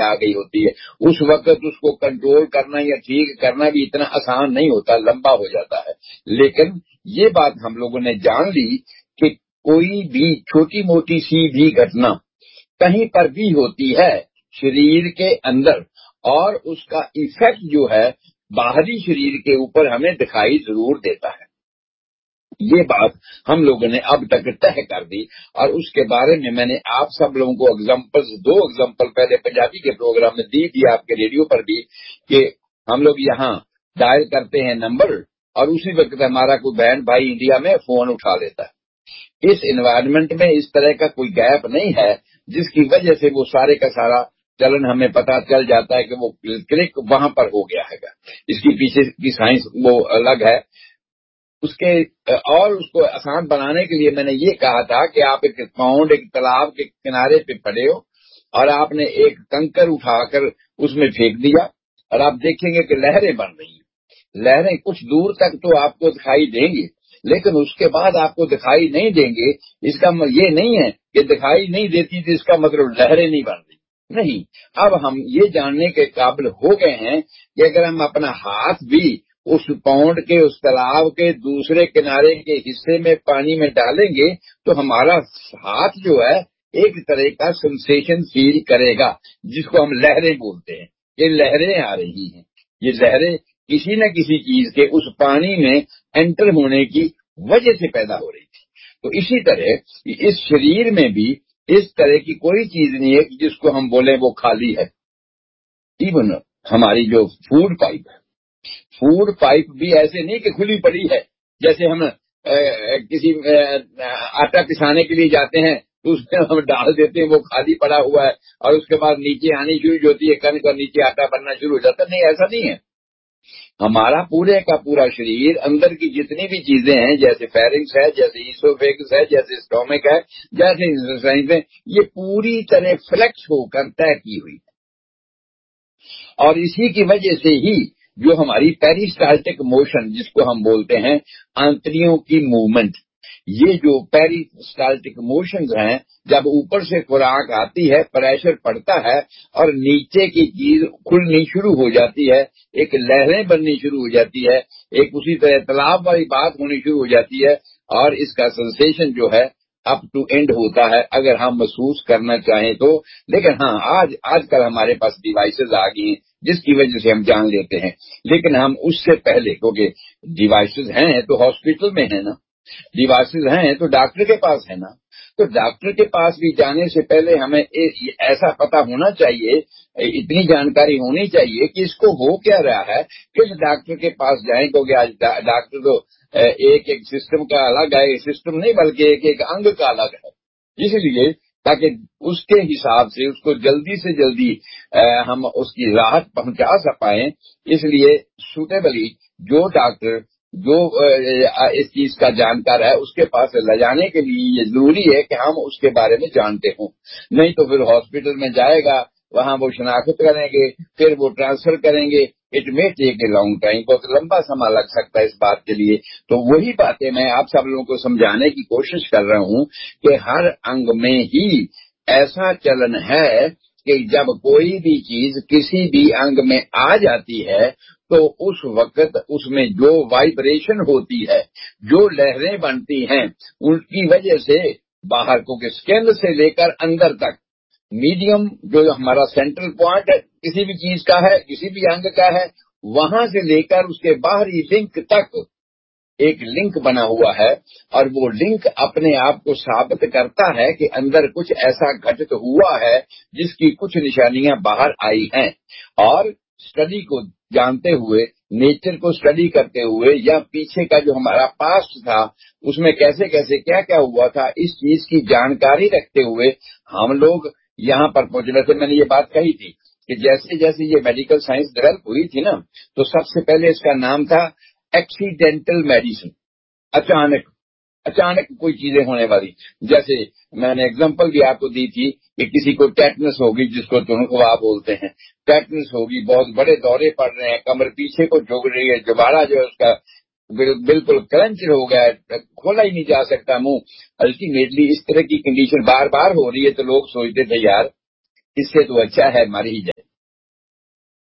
आ गई होती है, उस वक्त उसको कंट्रोल करना या ठीक करना भी इतना आसान नहीं होता, लंबा हो जाता है। लेकिन ये बात हम लोगों ने जान ली कि कोई भी छोटी मोटी सी भी घटना कहीं पर भी होती है शरीर के अंदर, और उसका इफेक्ट जो है बाहरी शरीर के ऊपर हमें दिखाई जरूर देता है। ये बात हम लोगों ने अब तक तय कर दी, और उसके बारे में मैंने आप सब लोगों को दो एग्जाम्पल पहले पंजाबी के प्रोग्राम में दी थी, आपके रेडियो पर भी, कि हम लोग यहाँ डायल करते हैं नंबर और उसी वक्त हमारा कोई बहन भाई इंडिया में फोन उठा लेता है। इस एनवायरनमेंट में इस तरह का कोई गैप नहीं है जिसकी वजह से वो सारे का सारा चलन हमें पता चल जाता है कि वो क्लिक वहां पर हो गया है। इसकी पीछे की साइंस वो अलग है। और उसको आसान बनाने के लिए मैंने ये कहा था कि आप एक तालाब के किनारे पे खड़े हो और आपने एक कंकर उठाकर उसमें फेंक दिया, और आप देखेंगे कि लहरें बन रही हैं। लहरें कुछ दूर तक तो आपको दिखाई देंगी, लेकिन उसके बाद आपको दिखाई नहीं देंगे। इसका ये नहीं है कि दिखाई नहीं देती तो इसका मतलब लहरें नहीं बन रही, नहीं। अब हम ये जानने के काबिल हो गए हैं कि अगर हम अपना हाथ भी उस पौंड के, उस तालाब के दूसरे किनारे के हिस्से में पानी में डालेंगे तो हमारा हाथ जो है एक तरह का सेंसेशन फील करेगा, जिसको हम लहरें बोलते हैं। ये लहरें आ रही हैं, ये लहरें किसी न किसी चीज के उस पानी में एंटर होने की वजह से पैदा हो रही थी। तो इसी तरह इस शरीर में भी इस तरह की कोई चीज नहीं है कि जिसको हम बोले वो खाली है। इवन हमारी जो फूड पाइप है, फूड पाइप भी ऐसे नहीं कि खुली पड़ी है। जैसे हम किसी आटा पिसाने के लिए जाते हैं तो उसमें हम डाल देते हैं, वो खाली पड़ा हुआ है, और उसके बाद नीचे आनी शुरू होती है कणक और नीचे आटा बनना शुरू हो जाता है। नहीं, ऐसा नहीं है। हमारा पूरे का पूरा शरीर, अंदर की जितनी भी चीजें हैं, जैसे फेरिंग्स है, जैसे ईसोफेगस है, जैसे स्टोमक है, जैसे इंटेस्टाइन्स है, ये पूरी तरह फ्लेक्स होकर तय की हुई है। और इसी की वजह से ही जो हमारी पेरिस्टाल्टिक मोशन, जिसको हम बोलते हैं आंतड़ियों की मूवमेंट, ये जो पेरिस्टाल्टिक मोशंस हैं, जब ऊपर से खुराक आती है, प्रेशर पड़ता है और नीचे की चीज खुलनी शुरू हो जाती है, एक लहरें बननी शुरू हो जाती है, एक उसी तरह तालाब वाली बात होनी शुरू हो जाती है, और इसका सेंसेशन जो है अप टू एंड होता है, अगर हम महसूस करना चाहें तो। लेकिन हाँ, आजकल हमारे पास डिवाइसेस आ गई हैं जिसकी वजह से हम जान लेते हैं। लेकिन हम उससे पहले, क्योंकि डिवाइसेस हैं तो हॉस्पिटल में है ना, डिवाइसेस हैं तो डॉक्टर के पास है ना, तो डॉक्टर के पास भी जाने से पहले हमें ऐसा पता होना चाहिए, इतनी जानकारी होनी चाहिए कि इसको हो क्या रहा है, किस डॉक्टर के पास जाएं। क्योंकि आज डॉक्टर तो एक एक सिस्टम का अलग है, सिस्टम नहीं बल्कि एक एक अंग का अलग है। इसलिए ताकि उसके हिसाब से उसको जल्दी से जल्दी हम उसकी राहत पहुंचा पाए, इसलिए सूटेबली जो डॉक्टर जो इस चीज का जानकार है उसके पास ले जाने के लिए ये जरूरी है कि हम उसके बारे में जानते हों। नहीं तो फिर हॉस्पिटल में जाएगा, वहां वो शनाख्त करेंगे, फिर वो ट्रांसफर करेंगे, it may take a long time, बहुत लंबा समय लग सकता है इस बात के लिए। तो वही बातें मैं आप सब लोगों को समझाने की कोशिश कर रहा हूं कि हर अंग में ही ऐसा चलन है कि जब कोई भी चीज किसी भी अंग में आ जाती है तो उस वक्त उसमें जो वाइब्रेशन होती है, जो लहरें बनती हैं, उनकी वजह से बाहर को स्किन से लेकर अंदर तक मीडियम जो हमारा सेंट्रल पॉइंट है किसी भी चीज का है, किसी भी अंग का है, वहां से लेकर उसके बाहरी लिंक तक एक लिंक बना हुआ है, और वो लिंक अपने आप को साबित करता है कि अंदर कुछ ऐसा घटित हुआ है जिसकी कुछ निशानियां बाहर आई हैं। और स्टडी को जानते हुए, नेचर को स्टडी करते हुए, या पीछे का जो हमारा पास्ट था उसमें कैसे कैसे क्या क्या हुआ था, इस चीज की जानकारी रखते हुए हम लोग यहाँ पर पहुंचे। वैसे मैंने ये बात कही थी कि जैसे जैसे ये मेडिकल साइंस डेवलप हुई थी ना, तो सबसे पहले इसका नाम था एक्सीडेंटल मेडिसिन। अचानक अचानक कोई चीजें होने वाली, जैसे मैंने एग्जांपल भी आपको दी थी कि किसी को टेटनस होगी, जिसको तुनखवा बोलते हैं, टेटनस होगी, बहुत बड़े दौरे पड़ रहे हैं, कमर पीछे को झुक रही है, दोबारा जो है उसका बिल्कुल क्रंच हो गया है, खोला ही नहीं जा सकता मुंह। अल्टीमेटली इस तरह की कंडीशन बार बार हो रही है तो लोग सोचते थे यार इससे तो अच्छा है मर ही जाए।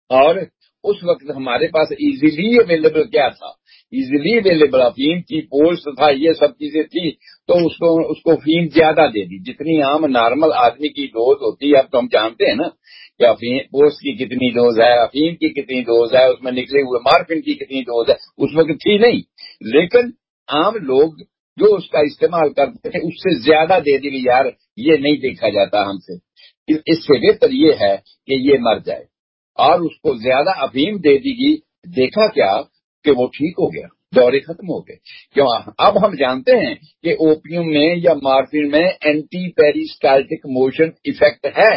اور اس وقت ہمارے پاس ایزیلی اویلیبل کیا تھا؟ ایزیلی اویلیبل افیم تھی، پوسٹ تھا، یہ سب چیزیں تھی، تو اس کو افیم زیادہ دے دی جتنی عام نارمل آدمی کی ڈوز ہوتی ہے. اب تو ہم جانتے ہیں نا کہ افیم پوسٹ کی کتنی ڈوز ہے، افیم کی کتنی ڈوز ہے، اس میں نکلے ہوئے مارفن کی کتنی ڈوز ہے، اس وقت تھی نہیں. لیکن عام لوگ جو اس کا استعمال کرتے تھے اس سے زیادہ دے دی کہ یار یہ نہیں دیکھا جاتا ہم سے، اس سے بہتر یہ ہے کہ یہ مر جائے، اور اس کو زیادہ افیم دے دی گئی. دیکھا کیا کہ وہ ٹھیک ہو گیا، دورے ختم ہو گئے. کیوں؟ اب ہم جانتے ہیں کہ اوپیم میں یا مارفین میں اینٹی پیریسٹالٹک موشن ایفیکٹ ہے،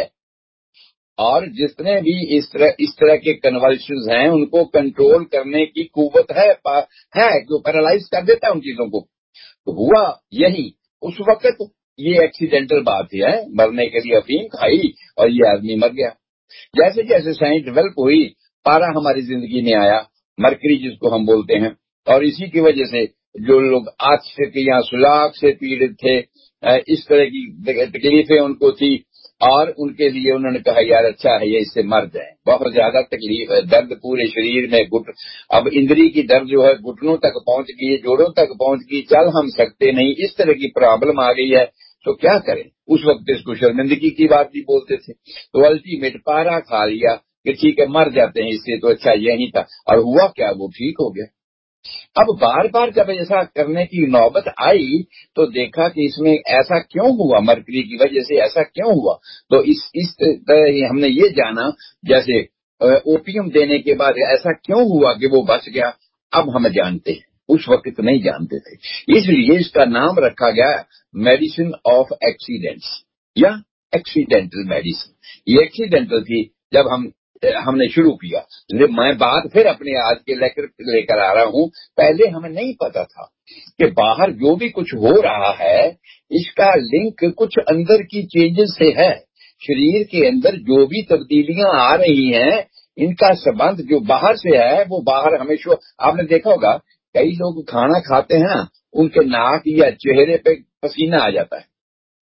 اور جتنے بھی اس طرح کے کنولشنز ہیں ان کو کنٹرول کرنے کی قوت ہے جو پیرالائز کر دیتا ہے ان چیزوں کو. تو ہوا یہی اس وقت، یہ ایکسیڈنٹل بات ہے، مرنے کے لیے افیم کھائی اور یہ آدمی مر گیا. جیسے جیسے سائنس ڈیولپ ہوئی، پارا ہماری زندگی میں آیا، مرکری جس کو ہم بولتے ہیں، اور اسی کی وجہ سے جو لوگ آج یا سلاخ سے پیڑت تھے، اس طرح کی تکلیفیں ان کو تھی، اور ان کے لیے انہوں نے کہا یار اچھا ہے یہ اس سے مر جائیں. بہت زیادہ تکلیف ہے، درد پورے شریر میں، اب اندری کی درد جو ہے گھٹنوں تک پہنچ گئی، جوڑوں تک پہنچ گئی، چل ہم سکتے نہیں، اس طرح کی پرابلم آ گئی ہے. تو کیا کریں؟ اس وقت اس کو شرمندگی کی بات بھی بولتے تھے. تو الٹیمیٹ پارا کھا لیا کہ ٹھیک ہے مر جاتے ہیں اس سے، تو اچھا یہی تھا. اور ہوا کیا؟ وہ ٹھیک ہو گیا. اب بار بار جب ایسا کرنے کی نوبت آئی تو دیکھا کہ اس میں ایسا کیوں ہوا، مرکری کی وجہ سے ایسا کیوں ہوا. تو اس طرح ہی ہم نے یہ جانا، جیسے اوپیم دینے کے بعد ایسا کیوں ہوا کہ وہ بچ گیا، اب ہم جانتے ہیں، اس وقت نہیں جانتے تھے. اس لیے اس کا نام رکھا گیا میڈیسن آف ایکسیڈنٹس یا ایکسیڈینٹل میڈیسن. یہ ایکسیڈینٹل تھی جب ہم نے شروع کیا. میں بات پھر اپنے آج کے لیکچر لے کر آ رہا ہوں. پہلے ہمیں نہیں پتا تھا کہ باہر جو بھی کچھ ہو رہا ہے اس کا لنک کچھ اندر کی چینجز سے ہے. شریر کے اندر جو بھی تبدیلیاں آ رہی ہیں ان کا سبند جو باہر سے ہے وہ باہر ہمیشہ. آپ نے دیکھا ہوگا کئی لوگ کھانا کھاتے ہیں ان کے ناک یا چہرے پہ پسینہ آ جاتا ہے.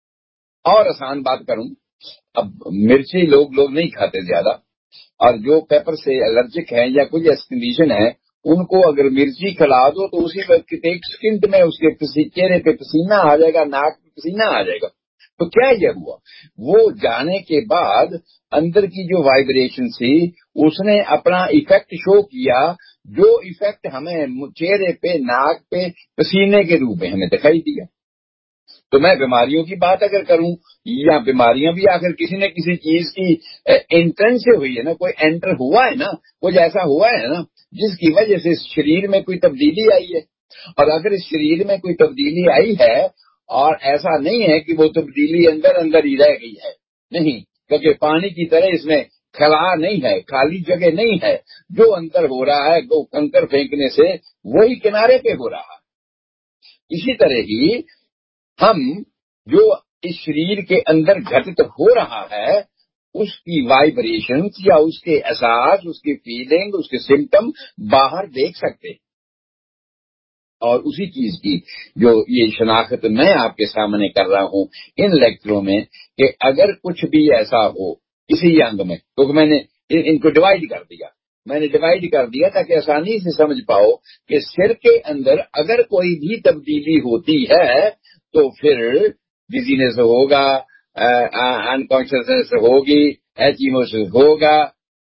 اور آسان بات کروں، اب مرچی لوگ نہیں کھاتے زیادہ، اور جو پیپر سے الرجک ہیں یا کوئی ایسی کنڈیشن ہے ان کو اگر مرچی کھلا دو تو اسی وقت ایک سیکنڈ میں اس کے چہرے پہ پسینہ آ جائے گا، ناک پہ پسینہ آ جائے گا. تو کیا یہ ہوا؟ وہ جانے کے بعد اندر کی جو وائبریشن تھی اس نے اپنا ایفیکٹ شو کیا، جو ایفیکٹ ہمیں چہرے پہ، ناک پہ پسینے کے روپ میں ہمیں دکھائی دیا. تو میں بیماریوں کی بات اگر کروں، یا بیماریاں بھی آخر کسی نہ کسی چیز کی انٹرن سے ہوئی ہے نا، کوئی انٹر ہوا ہے نا، کچھ ایسا ہوا ہے نا جس کی وجہ سے اس شریر میں کوئی تبدیلی آئی ہے. اور اگر اس شریر میں کوئی تبدیلی آئی ہے اور ایسا نہیں ہے کہ وہ تبدیلی اندر ہی رہ گئی ہے، نہیں، کیونکہ پانی کی طرح اس میں خلا نہیں ہے، خالی جگہ نہیں ہے. جو اندر ہو رہا ہے وہ کنکر پھینکنے سے وہی کنارے پہ ہو رہا ہے. اسی طرح ہی ہم جو اس شریر کے اندر گھٹت ہو رہا ہے اس کی وائبریشن یا اس کے احساس، اس کی فیلنگ، اس کے سمٹم باہر دیکھ سکتے ہیں. اور اسی چیز کی جو یہ شناخت میں آپ کے سامنے کر رہا ہوں ان لیکچروں میں، کہ اگر کچھ بھی ایسا ہو کسی انگ میں، تو میں نے ان کو ڈیوائیڈ کر دیا. میں نے ڈیوائیڈ کر دیا تاکہ آسانی سے سمجھ پاؤ کہ سر کے اندر اگر کوئی بھی تبدیلی ہوتی ہے تو پھر ڈیزینس ہوگا، انکانشیسنس ہوگی، ایچیموسس ہوگا،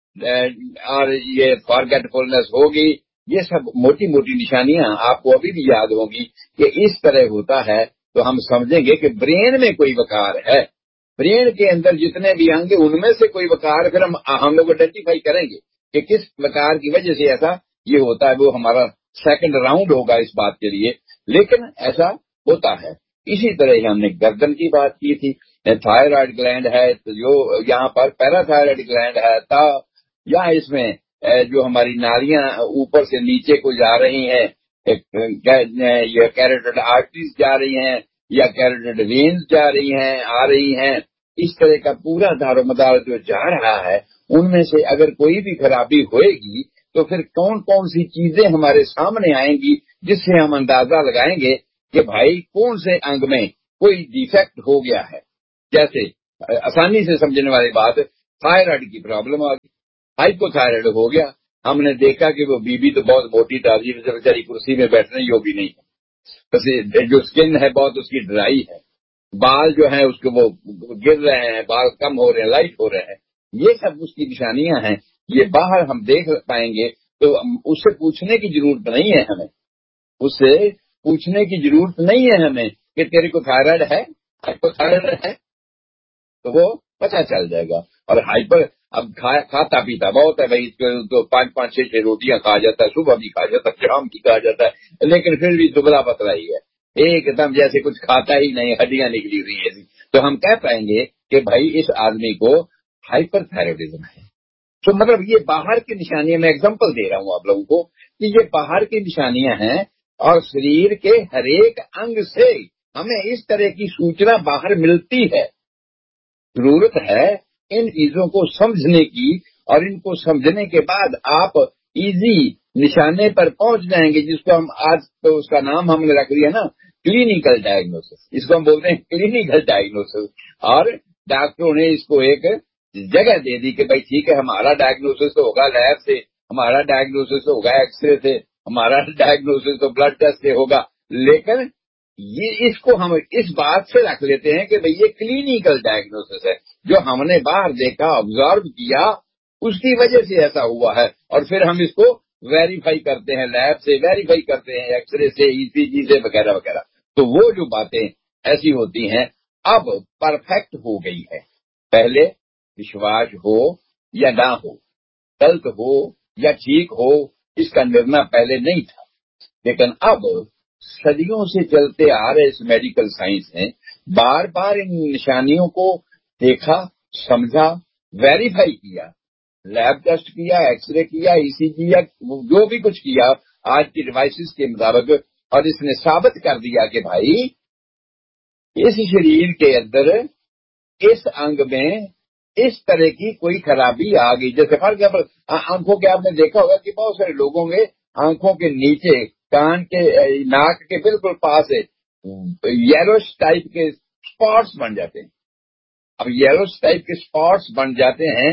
اور یہ فارگیٹفولنس ہوگی. یہ سب موٹی موٹی نشانیاں آپ کو ابھی بھی یاد ہوں گی کہ اس طرح ہوتا ہے. تو ہم سمجھیں گے کہ برین میں کوئی وقار ہے، برین کے اندر جتنے بھی انگ ان میں سے کوئی وقار، پھر ہم لوگ آئیڈینٹیفائی کریں گے کہ کس وقار کی وجہ سے ایسا یہ ہوتا ہے. وہ ہمارا سیکنڈ راؤنڈ ہوگا اس بات کے لیے، لیکن ایسا ہوتا ہے. اسی طرح ہی ہم نے گردن کی بات کی تھی. تھائرائڈ گلینڈ ہے تو جو یہاں پر پیراتھائرائڈ گلینڈ ہے، یا اس میں جو ہماری نالیاں اوپر سے نیچے کو جا رہی ہیں، یا کیروٹیڈ آرٹریز جا رہی ہیں یا کیروٹیڈ وینز جا رہی ہیں، آ رہی ہیں، اس طرح کا پورا دار و مدار جو جا رہا ہے ان میں سے اگر کوئی بھی خرابی ہوئے گی تو پھر کون کون سی چیزیں ہمارے سامنے آئیں گی جس سے ہم اندازہ لگائیں گے کہ بھائی کون سے انگ میں کوئی ڈیفیکٹ ہو گیا ہے. جیسے آسانی سے سمجھنے والی بات، تھائرائڈ کی پرابلم آ گئی. हाइपोथायराइड हो गया, हमने देखा कि वो बीबी तो बहुत मोटी ताजी बेचारी कुर्सी में बैठने योग्य नहीं है, बस जो स्किन है बहुत उसकी ड्राई है, बाल जो है उसके वो गिर रहे हैं, बाल कम हो रहे हैं, लाइट हो रहे हैं, ये सब उसकी निशानियां हैं। ये बाहर हम देख पाएंगे तो उससे पूछने की जरूरत नहीं है हमें, उससे पूछने की जरूरत नहीं है हमें कि तेरे को थायराइड है, हाइपोथायराइड है, तो वो पता चल जाएगा। और हाइपर अब खाता पीता बहुत है भाई, तो 5-5, 6-6 रोटियां खा जाता है, सुबह भी खा जाता है, शाम की खा जाता है, लेकिन फिर भी दुबला पतला ही है, एकदम जैसे कुछ खाता ही नहीं, हड्डियां निकली हुई है। तो हम कह पाएंगे कि भाई इस आदमी को हाइपर थायराइडिज्म है। तो मतलब ये बाहर की निशानियां, मैं एग्जांपल दे रहा हूं आप लोगों को कि ये बाहर की निशानियां हैं, और शरीर के हरेक अंग से हमें इस तरह की सूचना बाहर मिलती है। जरूरत है इन चीजों को समझने की, और इनको समझने के बाद आप इजी निशाने पर पहुंच जाएंगे, जिसको हम आज तो उसका नाम हमने रख दिया ना, क्लिनिकल डायग्नोसिस। इसको हम बोलते हैं क्लिनिकल डायग्नोसिस, और डॉक्टरों ने इसको एक जगह दे दी कि भाई ठीक है, हमारा डायग्नोसिस तो होगा लैब से, हमारा डायग्नोसिस तो होगा एक्सरे से, हमारा डायग्नोसिस तो ब्लड टेस्ट से होगा, लेकिन ये इसको हम इस बात से रख लेते हैं कि भाई ये क्लिनिकल डायग्नोसिस है, जो हमने बाहर देखा, ऑब्जर्व किया, उसकी वजह से ऐसा हुआ है, और फिर हम इसको वेरीफाई करते हैं, लैब से वेरीफाई करते हैं, एक्सरे से, ईसीजी से, वगैरह वगैरह। तो वो जो बातें ऐसी होती हैं अब परफेक्ट हो गई है। पहले विश्वास हो या ना हो, गलत हो या ठीक हो, इसका निर्णय पहले नहीं था, लेकिन अब सदियों से चलते आ रहे इस मेडिकल साइंस ने बार बार इन निशानियों को देखा, समझा, वेरीफाई किया, लैब टेस्ट किया, एक्सरे किया, ईसीजी या जो भी कुछ किया आज की डिवाइसेस के मुताबिक, और इसने साबित कर दिया कि भाई इस शरीर के अंदर, इस अंग में इस तरह की कोई खराबी आ गई। जैसे फॉर एग्जाम्पल आंखों के, आपने देखा होगा कि बहुत सारे लोगों में आंखों के नीचे, कान के, नाक के बिल्कुल पास येलोश टाइप के स्पॉट्स बन जाते हैं। अब येलोश टाइप के स्पॉट्स बन जाते हैं,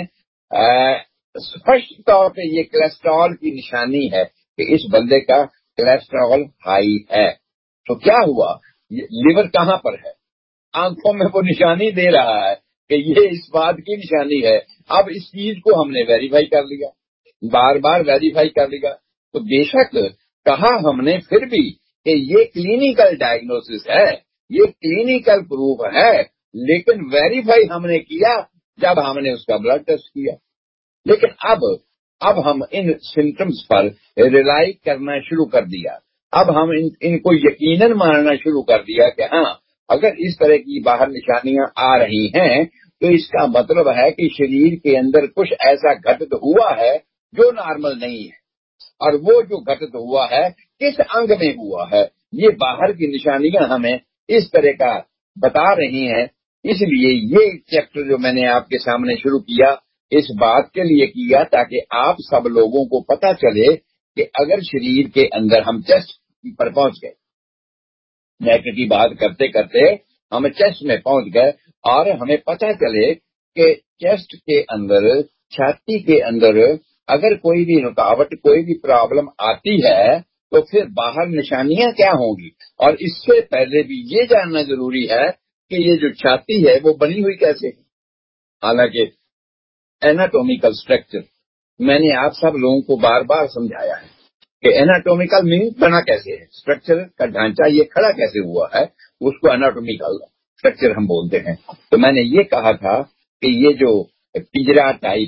स्पष्ट तौर पे ये कोलेस्ट्रॉल की निशानी है कि इस बंदे का कोलेस्ट्रॉल हाई है। तो क्या हुआ, लिवर कहाँ पर है, आंखों में वो निशानी दे रहा है कि ये इस बात की निशानी है। अब इस चीज को हमने वेरीफाई कर लिया, बार बार वेरीफाई कर लिया, तो बेशक कहा हमने फिर भी कि ये क्लिनिकल डायग्नोसिस है, ये क्लिनिकल प्रूफ है, लेकिन वेरीफाई हमने किया जब हमने उसका ब्लड टेस्ट किया। लेकिन अब हम इन सिम्टम्स पर रिलाई करना शुरू कर दिया, अब हम इनको यकीनन मानना शुरू कर दिया कि हाँ, अगर इस तरह की बाहर निशानियां आ रही हैं तो इसका मतलब है कि शरीर के अंदर कुछ ऐसा घटित हुआ है जो नॉर्मल नहीं है, और वो जो घटित हुआ है किस अंग में हुआ है, ये बाहर की निशानियां हमें इस तरह का बता रही हैं। इसलिए ये चैप्टर जो मैंने आपके सामने शुरू किया, इस बात के लिए किया ताकि आप सब लोगों को पता चले कि अगर शरीर के अंदर हम चेस्ट पर पहुंच गए, नेक की बात करते करते हम चेस्ट में पहुंच गए, और हमें पता चले कि चेस्ट के अंदर, छाती के अंदर अगर कोई भी रुकावट, कोई भी प्रॉब्लम आती है तो फिर बाहर निशानियां क्या होंगी। और इससे पहले भी ये जानना जरूरी है कि ये जो छाती है वो बनी हुई कैसे है। हालांकि एनाटॉमिकल स्ट्रक्चर मैंने आप सब लोगों को बार बार समझाया है कि एनाटॉमिकल मीन बना कैसे है, स्ट्रक्चर का ढांचा ये खड़ा कैसे हुआ है, उसको एनाटॉमिकल स्ट्रक्चर हम बोलते हैं। तो मैंने ये कहा था कि ये जो पिंजरा टाइप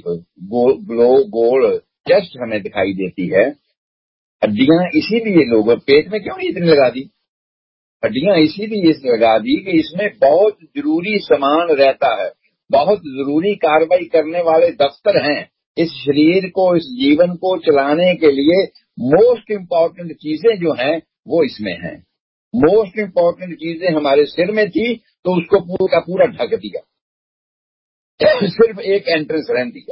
गोल चेस्ट हमें दिखाई देती है, हड्डियां इसीलिए लोगों पेट में क्यों नहीं इतनी लगा दी, हड्डियां इसीलिए लगा दी कि इसमें बहुत जरूरी सामान रहता है, बहुत जरूरी कार्रवाई करने वाले दफ्तर हैं इस शरीर को, इस जीवन को चलाने के लिए। मोस्ट इम्पोर्टेंट चीजें जो हैं वो इसमें हैं। मोस्ट इम्पोर्टेंट चीजें हमारे सिर में थी तो उसको पूरा पूरा ढक दिया सिर्फ एक एंट्रेंस रहने दिया।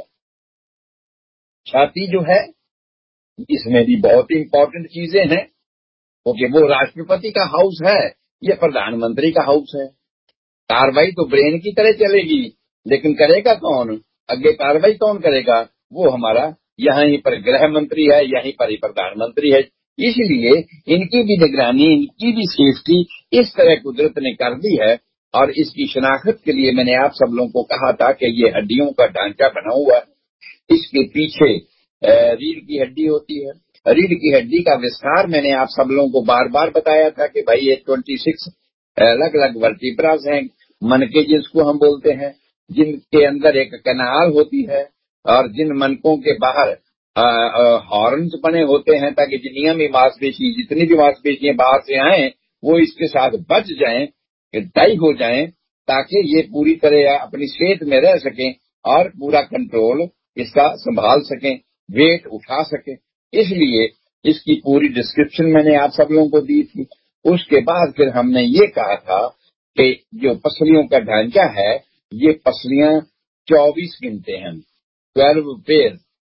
छाती जो है इसमें भी बहुत इम्पोर्टेंट चीजें हैं, क्योंकि वो राष्ट्रपति का हाउस है, ये प्रधानमंत्री का हाउस है। कार्रवाई तो ब्रेन की तरह चलेगी, लेकिन करेगा कौन, आगे कार्रवाई कौन करेगा, وہ ہمارا یہاں ہی پر گृہ منتری ہے، یہیں پر ہی پردھان منتری ہے. اس لیے ان کی بھی نگرانی، ان کی بھی سیفٹی اس طرح قدرت نے کر دی ہے. اور اس کی شناخت کے لیے میں نے آپ سب لوگوں کو کہا تھا کہ یہ ہڈیوں کا ڈھانچہ بنا ہوا ہے. اس کے پیچھے ریڑھ کی ہڈی ہوتی ہے. ریڑھ کی ہڈی کا وستار میں نے آپ سب لوگوں کو بار بار بتایا تھا کہ بھائی یہ 26 الگ الگ ورٹیبراز ہیں، منکے جس کو ہم بولتے ہیں، جن کے اندر ایک کنال ہوتی ہے، اور جن منکوں کے باہر ہارنز بنے ہوتے ہیں تاکہ جتنی بھی ماس پیشی، جتنی بھی ماس پیشیاں باہر سے آئیں وہ اس کے ساتھ بچ جائیں، ڈائی ہو جائیں، تاکہ یہ پوری طرح اپنی صحت میں رہ سکیں اور پورا کنٹرول اس کا سنبھال سکیں، ویٹ اٹھا سکیں. اس لیے اس کی پوری ڈسکرپشن میں نے آپ سب لوگوں کو دی تھی. اس کے بعد پھر ہم نے یہ کہا تھا کہ جو پسلیوں کا ڈھانچہ ہے، یہ پسلیاں 24 گنتے ہیں، 12 پیر،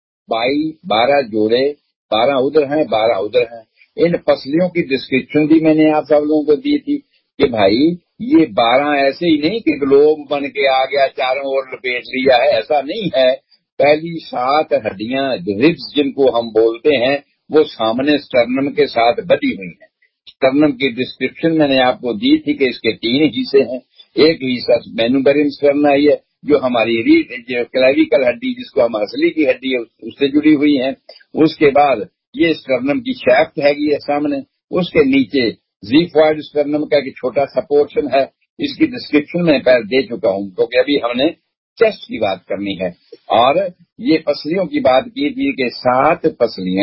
12 جوڑے، 12 ادھر ہیں 12 ادھر ہیں. ان پسلیوں کی ڈسکرپشن بھی میں نے آپ سب لوگوں کو دی تھی کہ بھائی یہ 12 ایسے ہی نہیں کہ گلوب بن کے آ گیا چاروں اور لپیٹ لیا ہے، ایسا نہیں ہے. پہلی 7 ہڈیاں ربس جن کو ہم بولتے ہیں وہ سامنے سٹرنم کے ساتھ بٹی ہوئی ہیں. سٹرنم کی ڈسکرپشن میں نے آپ کو دی تھی کہ اس کے 3 حصے ہیں. ایک حصہ مینوبریم سٹرنا ہے جو ہماری جو کلیویکل ہڈی جس کو ہم ہنسلی کی ہڈی ہے اس سے جڑی ہوئی ہے. اس کے بعد یہ سٹرنم کی شیفٹ ہے گی سامنے، اس کے نیچے زیفوائڈ سٹرنم کا ایک چھوٹا سا پورشن ہے. اس کی ڈسکرپشن میں پہلے دے چکا ہوں کیونکہ ابھی ہم نے چیسٹ کی بات کرنی ہے. اور یہ پسلیوں کی بات کی تھی کہ 7 پسلیاں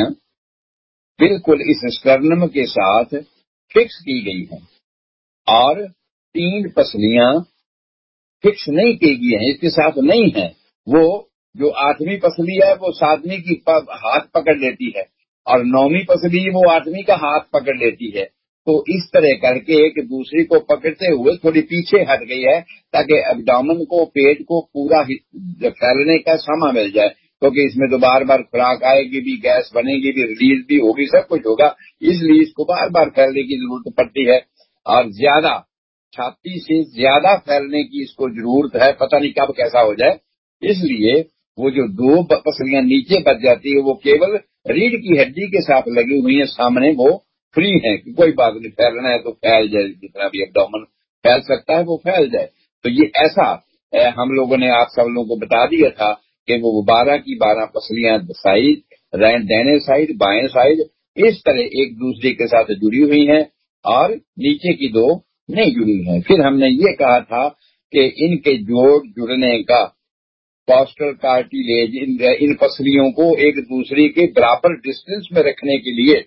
بالکل اس سٹرنم کے ساتھ فکس کی گئی ہیں، اور 3 پسلیاں فکس نہیں کی گئی ہیں، اس کے ساتھ نہیں ہیں. وہ جو 8ویں پسلی ہے وہ 7ویں کی ہاتھ پکڑ لیتی ہے، اور 9ویں پسلی وہ 8ویں کا ہاتھ پکڑ لیتی ہے. تو اس طرح کر کے ایک دوسری کو پکڑتے ہوئے تھوڑی پیچھے ہٹ گئی ہے تاکہ ایبڈومن کو، پیٹ کو پورا پھیلنے کا ساما مل جائے، کیونکہ اس میں تو بار بار خوراک آئے گی بھی، گیس بنے گی بھی، ریلیز بھی ہوگی، سب کچھ ہوگا. اس لیے اس کو بار بار پھیلنے کی ضرورت پڑتی ہے، اور زیادہ چھاتی سے زیادہ پھیلنے کی اس کو ضرورت ہے، پتہ نہیں کب کیسا ہو جائے. اس لیے وہ جو 2 پسلیاں نیچے بچ جاتی ہے وہ کیول ریڑھ کی ہڈی کے ساتھ لگی ہوئی ہیں سامنے، وہ فری ہیں کہ کوئی بات نہیں، پھیلنا ہے تو پھیل جائے، جتنا بھی ایبڈومن پھیل سکتا ہے وہ پھیل جائے. تو یہ ایسا ہم لوگوں نے آپ سب لوگوں کو بتا دیا تھا کہ وہ 12 کی 12 پسلیاں سائڈ، دائیں سائڈ بائیں سائڈ اس طرح ایک دوسرے کے ساتھ جڑی ہوئی ہیں، اور نیچے کی 2 نہیں جڑی ہیں. پھر ہم نے یہ کہا تھا کہ ان کے جڑنے کا پاسٹل کارٹیلیج ان پسلیوں کو ایک دوسرے کے برابر ڈسٹینس میں رکھنے کے لیے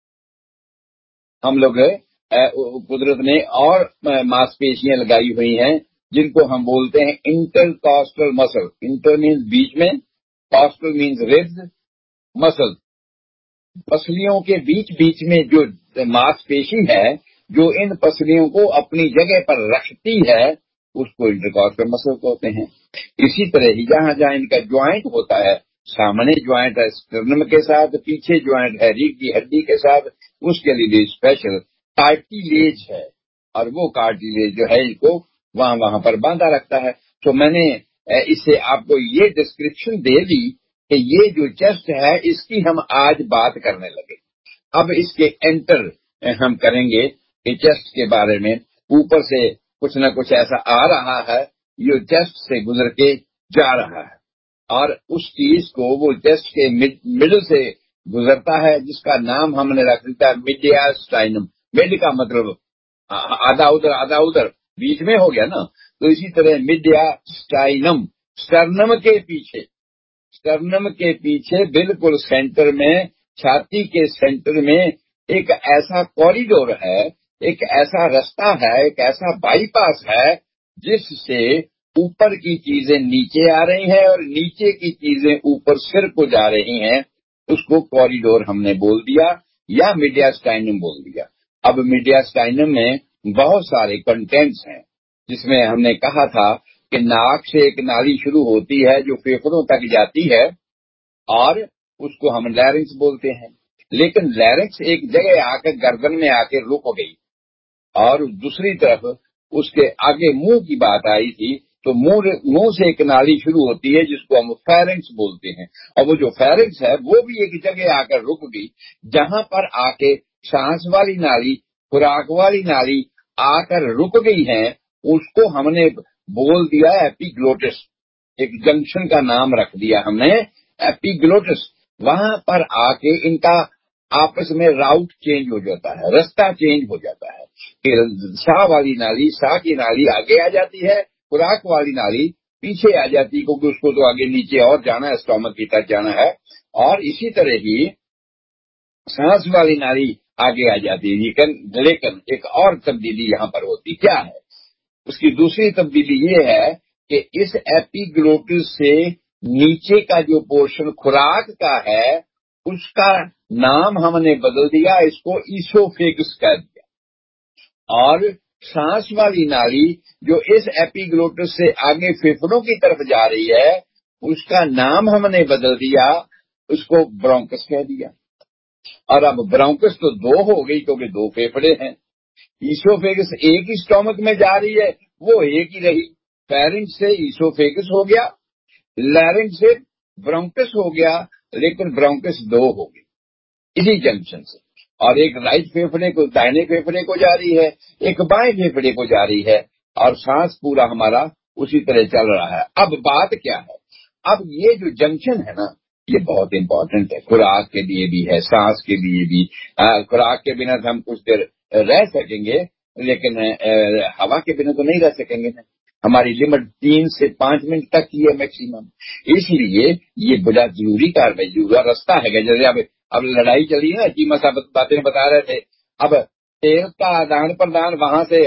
ہم لوگ قدرت نے اور ماس پیشیاں لگائی ہوئی ہیں جن کو ہم بولتے ہیں انٹر کاسٹل مسل. انٹر مینز بیچ میں، کاسٹل مینز ریبز، مسل. پسلیوں کے بیچ میں جو ماس پیشی ہے جو ان پسلیوں کو اپنی جگہ پر رکھتی ہے اس کو انٹرکاسٹل مسل کہتے ہیں. اسی طرح ہی جہاں جہاں ان کا جوائنٹ ہوتا ہے، سامنے جوائنٹ ہے سٹرنم کے ساتھ، پیچھے جوائنٹ ہے ریڑھ کی ہڈی کے ساتھ، اس کے لیے اسپیشل کارٹیلیج ہے، اور وہ کارٹیلیج جو ہے ان کو وہاں پر باندھا رکھتا ہے. تو میں نے اس سے آپ کو یہ ڈسکرپشن دے دی کہ یہ جو چیسٹ ہے اس کی ہم آج بات کرنے لگے. اب اس کے انٹر ہم کریں گے کہ چیسٹ کے بارے میں اوپر سے کچھ نہ کچھ ایسا آ رہا ہے جو چیسٹ سے گزر کے جا رہا ہے، اور اس چیز کو وہ چیسٹ کے مڈل سے گزرتا ہے جس کا نام ہم نے رکھ دیا میڈیاسٹائنم. مڈ کا مطلب آدھا ادھر بیچ میں ہو گیا نا. تو اسی طرح میڈیاسٹائنم سٹرنم کے پیچھے بالکل سینٹر میں، چھاتی کے سینٹر میں ایک ایسا کوریڈور ہے، ایک ایسا رستہ ہے، ایک ایسا بائی پاس ہے جس سے اوپر کی چیزیں نیچے آ رہی ہیں اور نیچے کی چیزیں اوپر سر کو جا رہی ہیں. اس کو کوریڈور ہم نے بول دیا یا میڈیاسٹائنم بول دیا. اب میڈیاسٹائنم میں بہت سارے کنٹینٹس ہیں، جس میں ہم نے کہا تھا کہ ناک سے ایک نالی شروع ہوتی ہے جو پھیپھڑوں تک جاتی ہے، اور اس کو ہم لیرنکس بولتے ہیں. لیکن لیرنکس ایک جگہ آ کے گردن میں آ کے رک گئی، اور دوسری طرف اس کے آگے منہ کی بات آئی تھی تو منہ سے ایک نالی شروع ہوتی ہے جس کو ہم فیرنکس بولتے ہیں، اور وہ جو فیرنکس ہے وہ بھی ایک جگہ آ کر رک گئی، جہاں پر آ کے سانس والی نالی، خوراک والی نالی آ کر رک گئی ہیں، اس کو ہم نے بول دیا ایپیگلوٹس، ایک جنکشن کا نام رکھ دیا ہم نے ایپیگلوٹس۔ وہاں پر آ کے ان کا آپس میں راؤٹ چینج ہو جاتا ہے، رستہ چینج ہو جاتا ہے کہ سا والی نالی، سا کی نالی آگے آ جاتی ہے، خوراک والی نالی پیچھے آ جاتی ہے، کیونکہ اس کو تو آگے نیچے اور جانا ہے، اسٹومک کی طرف جانا ہے، اور اسی طرح ہی سانس والی نالی آگے آ جاتی ہے۔ لیکن ایک اور تبدیلی یہاں پر ہوتی کیا ہے؟ اس کی دوسری تبدیلی یہ ہے کہ اس ایپیگلوٹس سے نیچے کا جو پورشن خوراک کا ہے اس کا نام ہم نے بدل دیا، اس کو ایسوفیگس کہہ دیا، اور سانس والی نالی جو اس ایپیگلوٹس سے آگے پھیپھڑوں کی طرف جا رہی ہے اس کا نام ہم نے بدل دیا، اس کو برونکس کہہ دیا۔ اور اب برونکس تو دو ہو گئی کیونکہ دو پھیپھڑے ہیں، ایسوفیگس ایک ہی اسٹومک میں جا رہی ہے وہ ایک ہی رہی، فیرنکس سے ایسوفیگس ہو گیا، لیرنکس سے برونکس ہو گیا، لیکن برونکس دو ہو گئی اسی جنکشن سے، اور ایک رائٹ پھیپھڑے کو دائیں پھیپھڑے کو جا رہی ہے، ایک بائیں پھیپھڑے کو جا رہی ہے، اور سانس پورا ہمارا اسی طرح چل رہا ہے۔ اب بات کیا ہے؟ اب یہ جو جنکشن ہے نا یہ بہت امپورٹنٹ ہے، خوراک کے لیے بھی ہے، سانس کے لیے بھی۔ خوراک کے بنا ہم کچھ دیر رہ سکیں گے لیکن ہوا کے بنا تو نہیں رہ سکیں گے نا، ہماری لمٹ 3 سے 5 منٹ تک کی ہے میکسیمم، اس لیے یہ بڑا ضروری کاروائی ضرور رستہ ہے کہ جیسے اب لڑائی چلی ہے نا، جی مسا باتیں بتا رہے تھے، اب تیل کا آدان پردان وہاں سے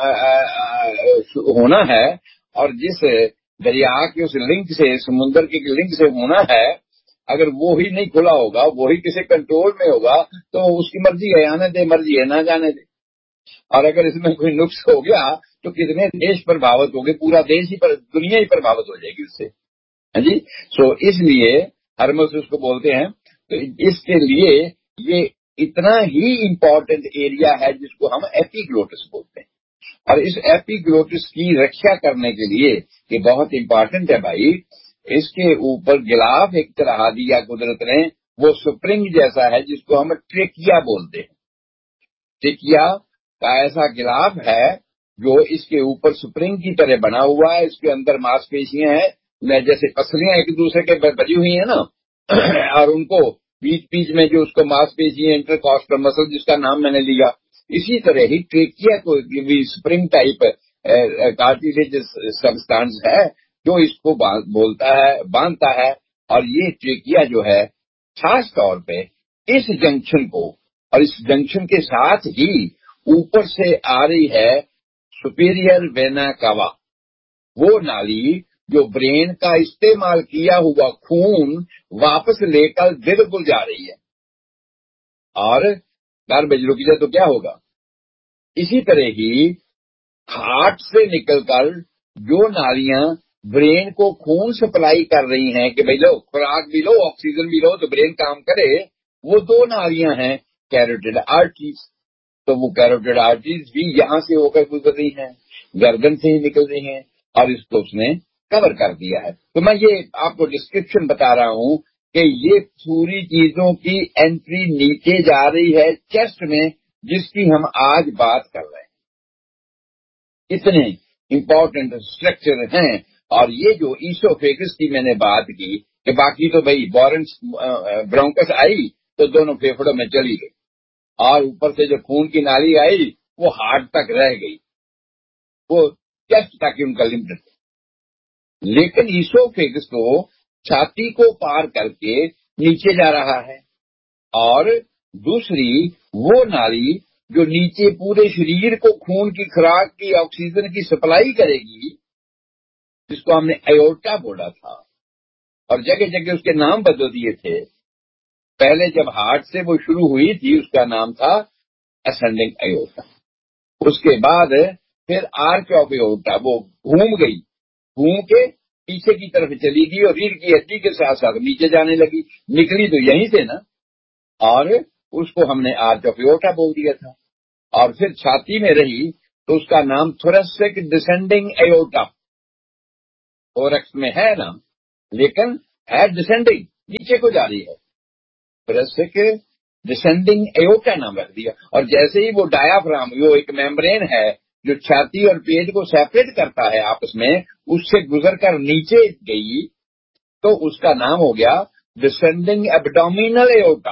ہونا ہے، اور جس دریا کے اس لنک سے، سمندر کے لنک سے ہونا ہے، اگر وہی نہیں کھلا ہوگا، وہی کسی کنٹرول میں ہوگا تو اس کی مرضی ہے آنے دے، مرضی ہے نہ جانے دے، اور اگر اس میں کوئی نقص ہو گیا تو کتنے دیش پربھاوت ہو گئے، پورا دیش ہی دنیا ہی پربھاوت ہو جائے گی اس سے، ہاں جی۔ سو اس لیے ہرمس اس کو بولتے ہیں، تو اس کے لیے یہ اتنا ہی امپورٹنٹ ایریا ہے جس کو ہم ایپیگلوٹس بولتے ہیں، اور اس ایپیگلوٹس کی رکشا کرنے کے لیے یہ بہت امپورٹنٹ ہے بھائی، اس کے اوپر غلاف ایک چڑھا دیا قدرت نے، وہ سپرنگ جیسا ہے جس کو ہم ٹریکیا بولتے ہیں، ٹریکیا کا ایسا غلاف ہے جو اس کے اوپر سپرنگ کی طرح بنا ہوا ہے، اس کے اندر ماس پیشیاں ہیں جیسے پسلیاں ایک دوسرے کے بجی ہوئی ہیں نا اور ان کو بیچ بیچ میں جو اس کو ماس پیشی انٹرکاسٹل مسل جس کا نام میں نے لیا، اسی طرح ہی ٹریکیا کو بھی سپرنگ ٹائپ کارٹیلیجس سبسٹانس ہے جو اس کو بولتا ہے، باندھتا ہے، اور یہ ٹریکیا جو ہے خاص طور پہ اس جنکشن کو، اور اس جنکشن کے ساتھ ہی اوپر سے آ رہی ہے سپیریئر وینا کاوا، وہ نالی جو برین کا استعمال کیا ہوا خون واپس لے کر دل کو جا رہی ہے، اور رک جائے تو کیا ہوگا؟ اسی طرح ہی ہارٹ سے نکل کر جو نالیاں برین کو خون سپلائی کر رہی ہیں کہ بھائی لو خوراک بھی لو آکسیجن بھی لو تو برین کام کرے، وہ دو نالیاں ہیں کیروٹیڈ آرٹریز، تو وہ کیروٹیڈ آرٹریز بھی یہاں سے ہو کر گزر رہی ہیں، گردن سے ہی نکل رہی ہیں، اور اس کو اس نے کور کر دیا ہے۔ تو میں یہ آپ کو ڈسکرپشن بتا رہا ہوں کہ یہ پوری چیزوں کی انٹری نیچے جا رہی ہے چیسٹ میں، جس کی ہم آج بات کر رہے ہیں، اتنے امپورٹنٹ اسٹرکچر ہیں۔ اور یہ جو ایسوفیگس کی میں نے بات کی کہ باقی تو بھائی برونکس آئی تو دونوں پھیپھڑوں میں چلی گئی، اور اوپر سے جو خون کی نالی آئی وہ ہارٹ تک رہ گئی، وہ چیسٹ تک ان کا لمٹ، لیکن ایسوفیگس تو چھاتی کو پار کر کے نیچے جا رہا ہے، اور دوسری وہ نالی جو نیچے پورے شریر کو خون کی خوراک کی آکسیجن کی سپلائی کرے گی، جس کو ہم نے ایورٹا بولا تھا، اور جگہ جگہ اس کے نام بدل دیے تھے۔ پہلے جب ہارٹ سے وہ شروع ہوئی تھی اس کا نام تھا اسینڈنگ ایورٹا، اس کے بعد پھر آرچ آف ایورٹا، وہ گھوم گئی، گھوم کے پیچھے کی طرف چلی گئی اور ریڑھ کی ہڈی کے ساتھ ساتھ نیچے جانے لگی، نکلی تو یہیں سے نا، اور اس کو ہم نے آرچ آف ایورٹا بول دیا تھا، اور پھر چھاتی میں رہی تو اس کا نام تھوراسک ڈسینڈنگ ایورٹا، थोरक्स में है ना, लेकिन है डिसेंडिंग, नीचे को जा रही है, ब्रेस्ट डिसेंडिंग एओर्टा नाम रख दिया। और जैसे ही वो डायाफ्राम, वो एक मेम्ब्रेन है जो छाती और पेट को सेपरेट करता है आपस में, उससे गुजर कर नीचे गई, तो उसका नाम हो गया डिसेंडिंग एब्डोमिनल एओर्टा।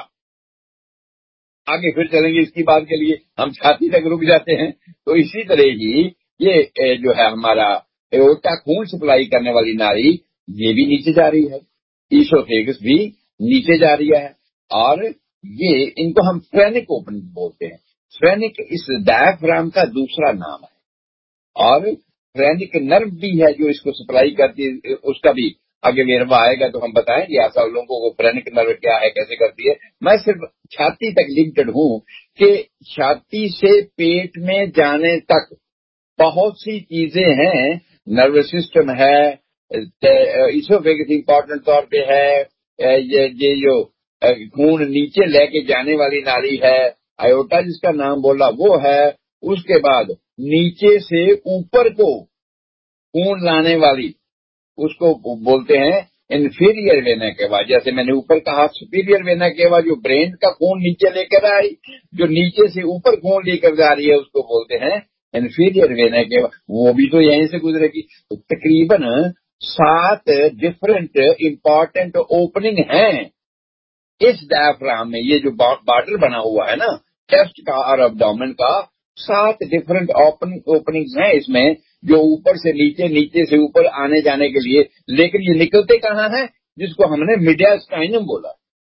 आगे फिर चलेंगे इसकी बात के लिए, हम छाती तक रुक जाते हैं। तो इसी तरह ही ये जो है हमारा एओर्टा, खून सप्लाई करने वाली नारी, ये भी नीचे जा रही है, ईसोफेगस भी नीचे जा रही है। और ये इनको हम फ्रेनिक ओपनिंग बोलते हैं। फ्रेनिक इस डायफ्राम का दूसरा नाम है। और फ्रेनिक नर्व भी है जो इसको सप्लाई करती है, उसका भी आगे वेरवा आएगा तो हम बताएंगे आप सब लोगों को फ्रेनिक नर्व क्या है, कैसे करती है। मैं सिर्फ छाती तक लिमिटेड हूं कि छाती से पेट में जाने तक बहुत सी चीजें हैं, नर्वस सिस्टम है, इसोफेगस इंपॉर्टेंट तौर पे है, ये जो खून नीचे लेके जाने वाली नाली है, आयोटा जिसका नाम बोला वो है। उसके बाद नीचे से ऊपर को खून लाने वाली, उसको बोलते हैं इंफीरियर वेना केवा। जैसे मैंने ऊपर कहा सुपीरियर वेना केवा, जो ब्रेन का खून नीचे लेकर आई, जो नीचे से ऊपर खून लेकर जा रही है, उसको बोलते हैं इंफीरियर वेना केवा। वो भी तो यहीं से गुजरेगी। तो तकरीबन 7 डिफरेंट इंपॉर्टेंट ओपनिंग हैं इस डायफ्राम में। ये जो बॉर्डर बना हुआ है ना चेस्ट का और एब्डोमेन का, 7 डिफरेंट ओपनिंग्स हैं इसमें, जो ऊपर से नीचे, नीचे से ऊपर आने जाने के लिए। लेकिन ये निकलते कहाँ हैं, जिसको हमने मीडियास्टाइनम बोला,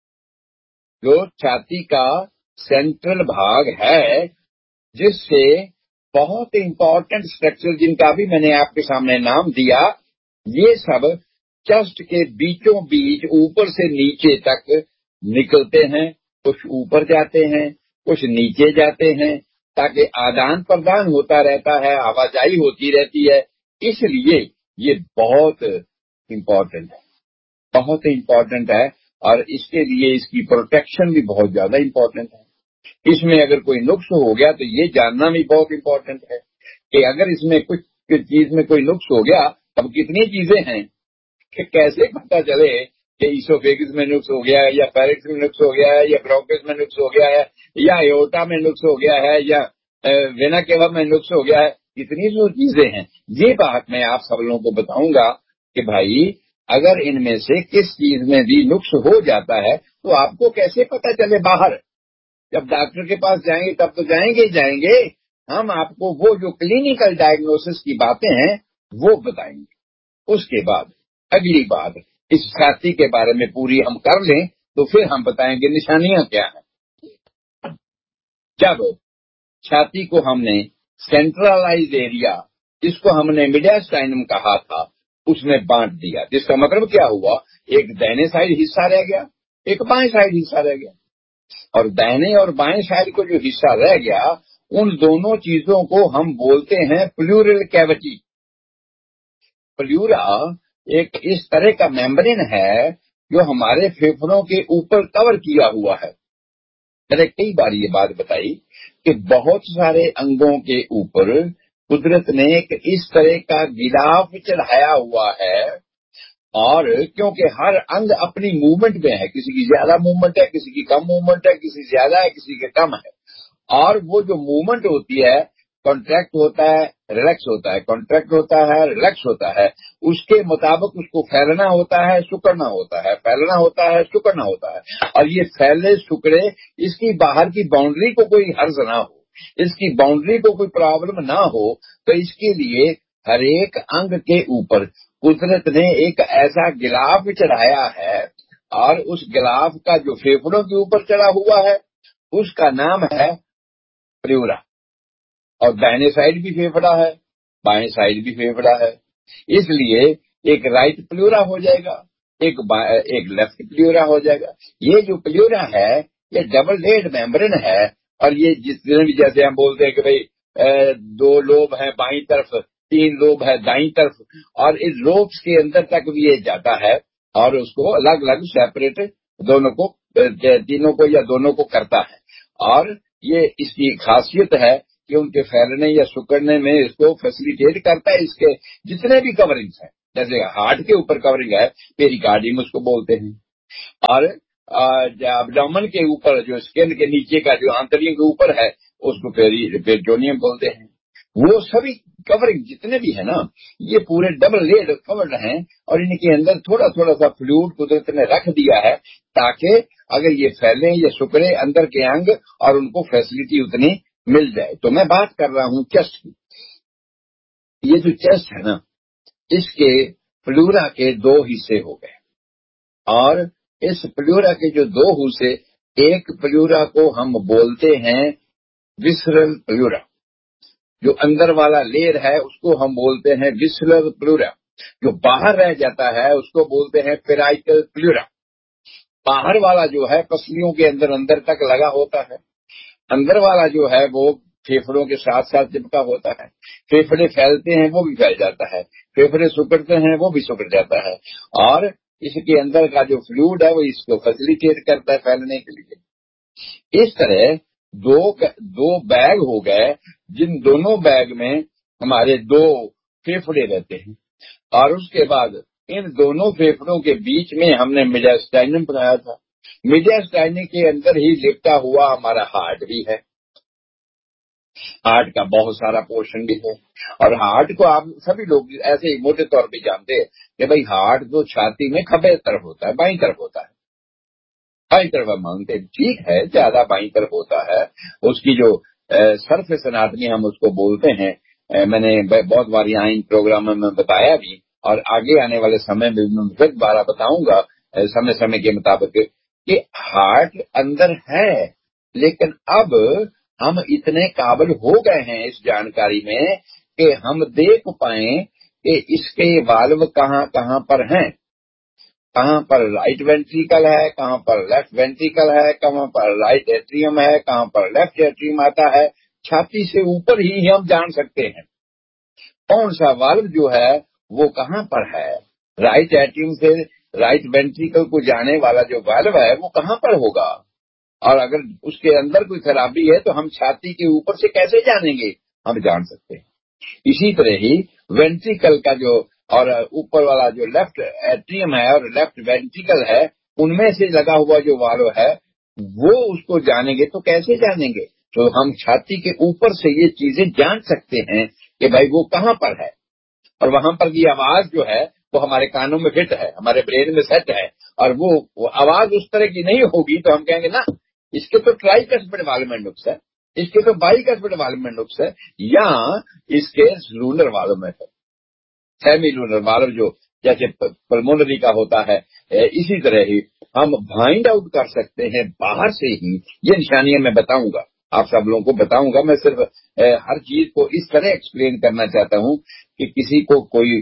जो छाती का सेंट्रल भाग है, जिससे बहुत इंपॉर्टेंट स्ट्रक्चर जिनका भी मैंने आपके सामने नाम दिया, ये सब चेस्ट के बीचों बीच ऊपर से नीचे तक निकलते हैं। कुछ ऊपर जाते हैं, कुछ नीचे जाते हैं, ताकि आदान प्रदान होता रहता है, आवाजाही होती रहती है। इसलिए ये बहुत इम्पोर्टेंट है, बहुत इम्पोर्टेंट है। और इसके लिए इसकी प्रोटेक्शन भी बहुत ज्यादा इम्पोर्टेंट है। इसमें अगर कोई नुक्स हो गया तो ये जानना भी बहुत इम्पोर्टेंट है कि अगर इसमें कुछ चीज में कोई नुक्स हो गया, अब कितनी चीजें हैं कि कैसे पता चले कि इसोफेगिस में नुक्स हो गया है, या पैरेक्स में नुक्स हो गया है, या ब्रोंकस में नुक्स हो गया है, या एओर्टा में नुक्स हो गया है, या वेना केवा में नुक्स हो गया है। इतनी जो चीजें हैं, ये बात मैं आप सब लोगों को बताऊंगा कि भाई अगर इनमें से किस चीज में भी नुक्स हो जाता है तो आपको कैसे पता चले। बाहर जब डॉक्टर के पास जाएंगे तब तो जाएंगे ही जाएंगे, हम आपको वो जो क्लिनिकल डायग्नोसिस की बातें हैं वो बताएंगे। उसके बाद अगली बात इस छाती के बारे में पूरी हम कर लें तो फिर हम बताएंगे निशानियां क्या है। जब छाती को हमने सेंट्रलाइज एरिया, जिसको हमने मीडियास्टाइनम कहा था, उसमें बांट दिया, जिसका मतलब क्या हुआ, एक दाहिने साइड हिस्सा रह गया, एक बाएं साइड हिस्सा रह गया। और दाहिने और बाएं साइड को जो हिस्सा रह गया, उन दोनों चीजों को हम बोलते हैं प्लूरल कैविटी। प्लूरा एक इस तरह का मेम्ब्रेन है जो हमारे फेफड़ों के ऊपर कवर किया हुआ है। मैंने कई बार ये बात बताई कि बहुत सारे अंगों के ऊपर कुदरत ने एक इस तरह का गिलाफ चढ़ाया हुआ है, और क्योंकि हर अंग अपनी मूवमेंट में है, किसी की ज्यादा मूवमेंट है, किसी की कम मूवमेंट है, किसी ज्यादा है, किसी के कम है, और वो जो मूवमेंट होती है, कॉन्ट्रैक्ट होता है, रिलैक्स होता है, कॉन्ट्रैक्ट होता है, रिलैक्स होता है, उसके मुताबिक उसको फैलना होता है, सिकुड़ना होता है, फैलना होता है, सिकुड़ना होता है। और ये फैले सिकुड़े, इसकी बाहर की बाउंड्री को कोई हर्ज ना हो, इसकी बाउंड्री को कोई प्रॉब्लम ना हो, तो इसके लिए हर एक अंग के ऊपर कुदरत ने एक ऐसा गिलाफ चढ़ाया है, और उस गिलाफ का जो फेफड़ों के ऊपर चढ़ा हुआ है उसका नाम है प्लूरा। और दाहिने साइड भी फेफड़ा है, बाएं साइड भी फेफड़ा है, इसलिए एक राइट प्लूरा हो जाएगा, एक लेफ्ट प्लूरा हो जाएगा। ये जो प्लूरा है ये डबल लेड मेम्ब्रेन है, और ये जितने भी, जैसे हम बोलते हैं कि भाई 2 लोब है बाईं तरफ, 3 लोब है दाईं तरफ, और इस लोब्स के अंदर तक भी ये जाता है, और उसको अलग अलग सेपरेट दोनों को, तीनों को या दोनों को करता है। और ये इसकी खासियत है कि उनके फैलने या सिकुड़ने में इसको फैसिलिटेट करता है। इसके जितने भी कवरिंग्स हैं, जैसे हार्ट के ऊपर कवरिंग है, पेरिकार्डियम उसको बोलते हैं, और एब्डोमेन के ऊपर जो स्किन के नीचे का जो आंतरिक के ऊपर है उसको पेरिटोनियम बोलते हैं। वो सभी कवरिंग जितने भी है ना, ये पूरे डबल लेयर कवर्ड हैं, और इनके अंदर थोड़ा थोड़ा सा फ्लूइड कुदरत ने रख दिया है ताकि अगर ये फैले या सुकड़े अंदर के अंग और उनको फैसिलिटी उतनी मिल जाए। तो मैं बात कर रहा हूं चेस्ट की। ये जो चेस्ट है ना, इसके प्लूरा के दो हिस्से हो गए, और इस प्लूरा के जो दो हिस्से, एक प्लूरा को हम बोलते हैं विसरल प्लूरा, जो अंदर वाला लेयर है उसको हम बोलते हैं विसरल प्लूरा, जो बाहर रह जाता है उसको बोलते हैं पेराइटल प्लूरा। बाहर वाला जो है पसलियों के अंदर अंदर तक लगा होता है, अंदर वाला जो है वो फेफड़ों के साथ साथ चिपका होता है। फेफड़े फैलते हैं वो भी फैल जाता है, फेफड़े सिकुड़ते हैं वो भी सिकुड़ जाता है, और इसके अंदर का जो फ्लूइड है वो इसको फैसिलिटेट करता है फैलने के लिए। इस तरह दो बैग हो गए, जिन दोनों बैग में हमारे दो फेफड़े रहते हैं, और उसके बाद इन दोनों फेफड़ों के बीच में हमने मीडियास्टाइनम बनाया था। मीडियास्टाइनम के अंदर ही लिपटा हुआ हमारा हार्ट भी है, हार्ट का बहुत सारा पोर्शन भी है। और हार्ट को आप सभी लोग ऐसे ही मोटे तौर पे जानते हैं कि भाई हार्ट तो छाती में खब्बे तरफ होता है, बाईं तरफ होता है, बाईं तरफ हम मानते हैं, ठीक है, ज्यादा बाईं तरफ होता है। उसकी जो सरफेस एनाटमी हम उसको बोलते हैं, मैंने बहुत बार यहाँ इन प्रोग्राम में बताया भी, और आगे आने वाले समय में मैं फिर दोबारा बताऊंगा समय समय के मुताबिक कि हार्ट अंदर है। लेकिन अब हम इतने काबिल हो गए हैं इस जानकारी में कि हम देख पाए कि इसके वाल्व कहाँ कहाँ पर हैं, कहाँ पर राइट वेंट्रिकल है, कहाँ पर लेफ्ट वेंट्रिकल है, कहाँ पर राइट एट्रियम है, कहाँ पर लेफ्ट एट्रियम आता है। छाती से ऊपर ही हम जान सकते हैं कौन सा वाल्व जो है वो कहाँ पर है। राइट एट्रियम से राइट वेंट्रिकल को जाने वाला जो वाल्व है वो कहाँ पर होगा, और अगर उसके अंदर कोई खराबी है तो हम छाती के ऊपर से कैसे जानेंगे, हम जान सकते हैं। इसी तरह ही वेंट्रिकल का जो और ऊपर वाला जो लेफ्ट एट्रियम है और लेफ्ट वेंट्रिकल है, उनमें से लगा हुआ जो वाल्व है वो उसको जानेंगे तो कैसे जानेंगे। तो हम छाती के ऊपर से ये चीजें जान सकते हैं कि भाई वो कहाँ पर है, और वहां पर की आवाज जो है वो हमारे कानों में फिट है, हमारे ब्रेन में सेट है, और वो आवाज उस तरह की नहीं होगी तो हम कहेंगे ना इसके तो ट्राइकस्पिड वाल्व में नुक्स है, इसके तो बाइकस्पिड वाल्व में नुक्स है, या इसके लूनर वाल्व में है, सेमी लूनर वाल्व जो जैसे पल्मोनरी का होता है। इसी तरह ही हम फाइंड आउट कर सकते हैं बाहर से ही। ये निशानियां मैं बताऊंगा, आप सब लोगों को बताऊंगा। मैं सिर्फ हर चीज को इस तरह एक्सप्लेन करना चाहता हूं कि किसी को कोई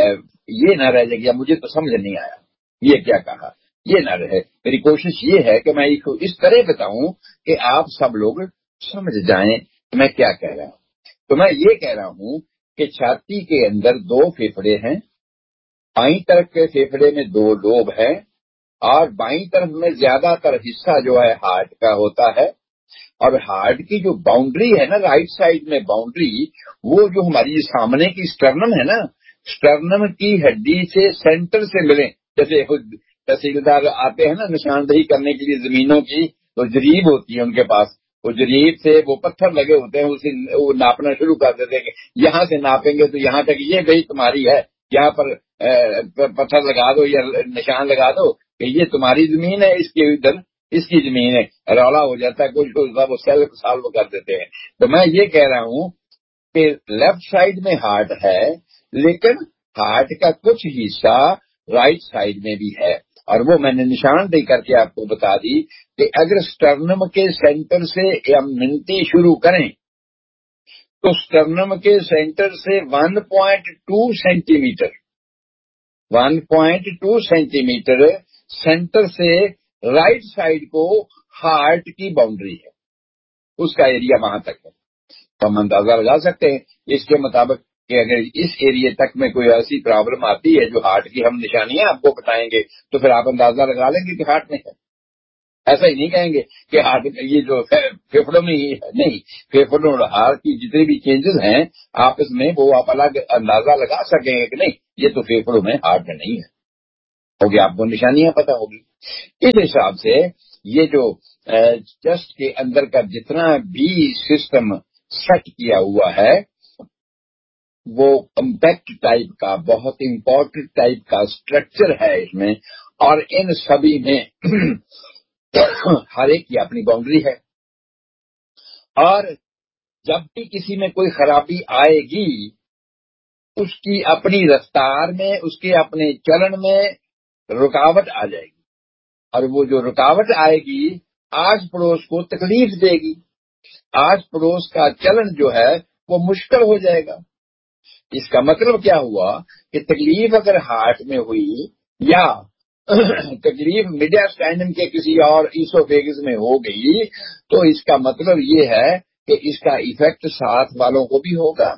ये ना रह जाए कि मुझे तो समझ नहीं आया ये क्या कहा, ये ना रहे। मेरी कोशिश ये है कि मैं इसको इस तरह बताऊं कि आप सब लोग समझ जाएं कि मैं क्या कह रहा हूं। तो मैं ये कह रहा हूं कि छाती के अंदर दो फेफड़े हैं, बाईं तरफ के फेफड़े में दो लोब हैं, और बाईं तरफ में ज्यादातर हिस्सा जो है हार्ट का होता है। और हार्ट की जो बाउंड्री है ना, राइट साइड में बाउंड्री, वो जो हमारी सामने की स्टर्नम है ना, स्टर्नम की हड्डी से सेंटर से मिले। जैसे तहसीलदार आते हैं ना निशानदेही करने के लिए जमीनों की, तो जरीब होती है उनके पास, वो जरीब से वो पत्थर लगे होते हैं, उसे वो नापना शुरू कर देते हैं कि यहाँ से नापेंगे तो यहाँ तक ये भाई तुम्हारी है, यहाँ पर पत्थर लगा दो या निशान लगा दो कि ये तुम्हारी जमीन है, इसके इधर इसकी जमीन है। रौला हो जाता है, कुछ वो सेल्फ सॉल्व कर देते हैं। तो मैं ये कह रहा हूँ कि लेफ्ट साइड में हार्ट है, लेकिन हार्ट का कुछ हिस्सा राइट साइड में भी है, और वो मैंने निशान दे करके आपको बता दी कि अगर स्टर्नम के सेंटर से हम मिनती शुरू करें तो स्टर्नम के सेंटर से 1.2 सेंटीमीटर 1.2 सेंटीमीटर सेंटर से राइट साइड को हार्ट की बाउंड्री है, उसका एरिया वहां तक है। तो हम अंदाजा लगा सकते हैं इसके मुताबिक कि अगर इस एरिया तक में कोई ऐसी प्रॉब्लम आती है जो हार्ट की हम निशानियां आपको बताएंगे, तो फिर आप अंदाजा लगा लेंगे कि हार्ट में है। ایسا ہی نہیں کہیں گے کہ ہارٹ یہ جو پھیپھڑوں میں ہی ہے، نہیں، پھیپھڑوں اور ہارٹ کی جتنی بھی چینجز ہیں آپس میں وہ آپ الگ اندازہ لگا سکیں گے کہ نہیں یہ تو پھیپھڑوں میں ہارٹ میں نہیں ہے، ہوگی آپ کو نشانیاں پتہ ہوگی۔ اس حساب سے یہ جو چیسٹ کے اندر کا جتنا بھی سسٹم سیٹ کیا ہوا ہے وہ کمپیکٹ ٹائپ کا بہت امپورٹنٹ ٹائپ کا اسٹرکچر ہے اس میں، اور ان سبھی میں ہر ایک کی اپنی باؤنڈری ہے، اور جب بھی کسی میں کوئی خرابی آئے گی اس کی اپنی رفتار میں، اس کے اپنے چلن میں رکاوٹ آ جائے گی، اور وہ جو رکاوٹ آئے گی آس پڑوس کو تکلیف دے گی، آس پڑوس کا چلن جو ہے وہ مشکل ہو جائے گا۔ اس کا مطلب کیا ہوا کہ تکلیف اگر ہارٹ میں ہوئی یا تکلیف میڈیاسٹائنم کے کسی اور ایسوفیگس میں ہو گئی تو اس کا مطلب یہ ہے کہ اس کا ایفیکٹ ساتھ والوں کو بھی ہوگا،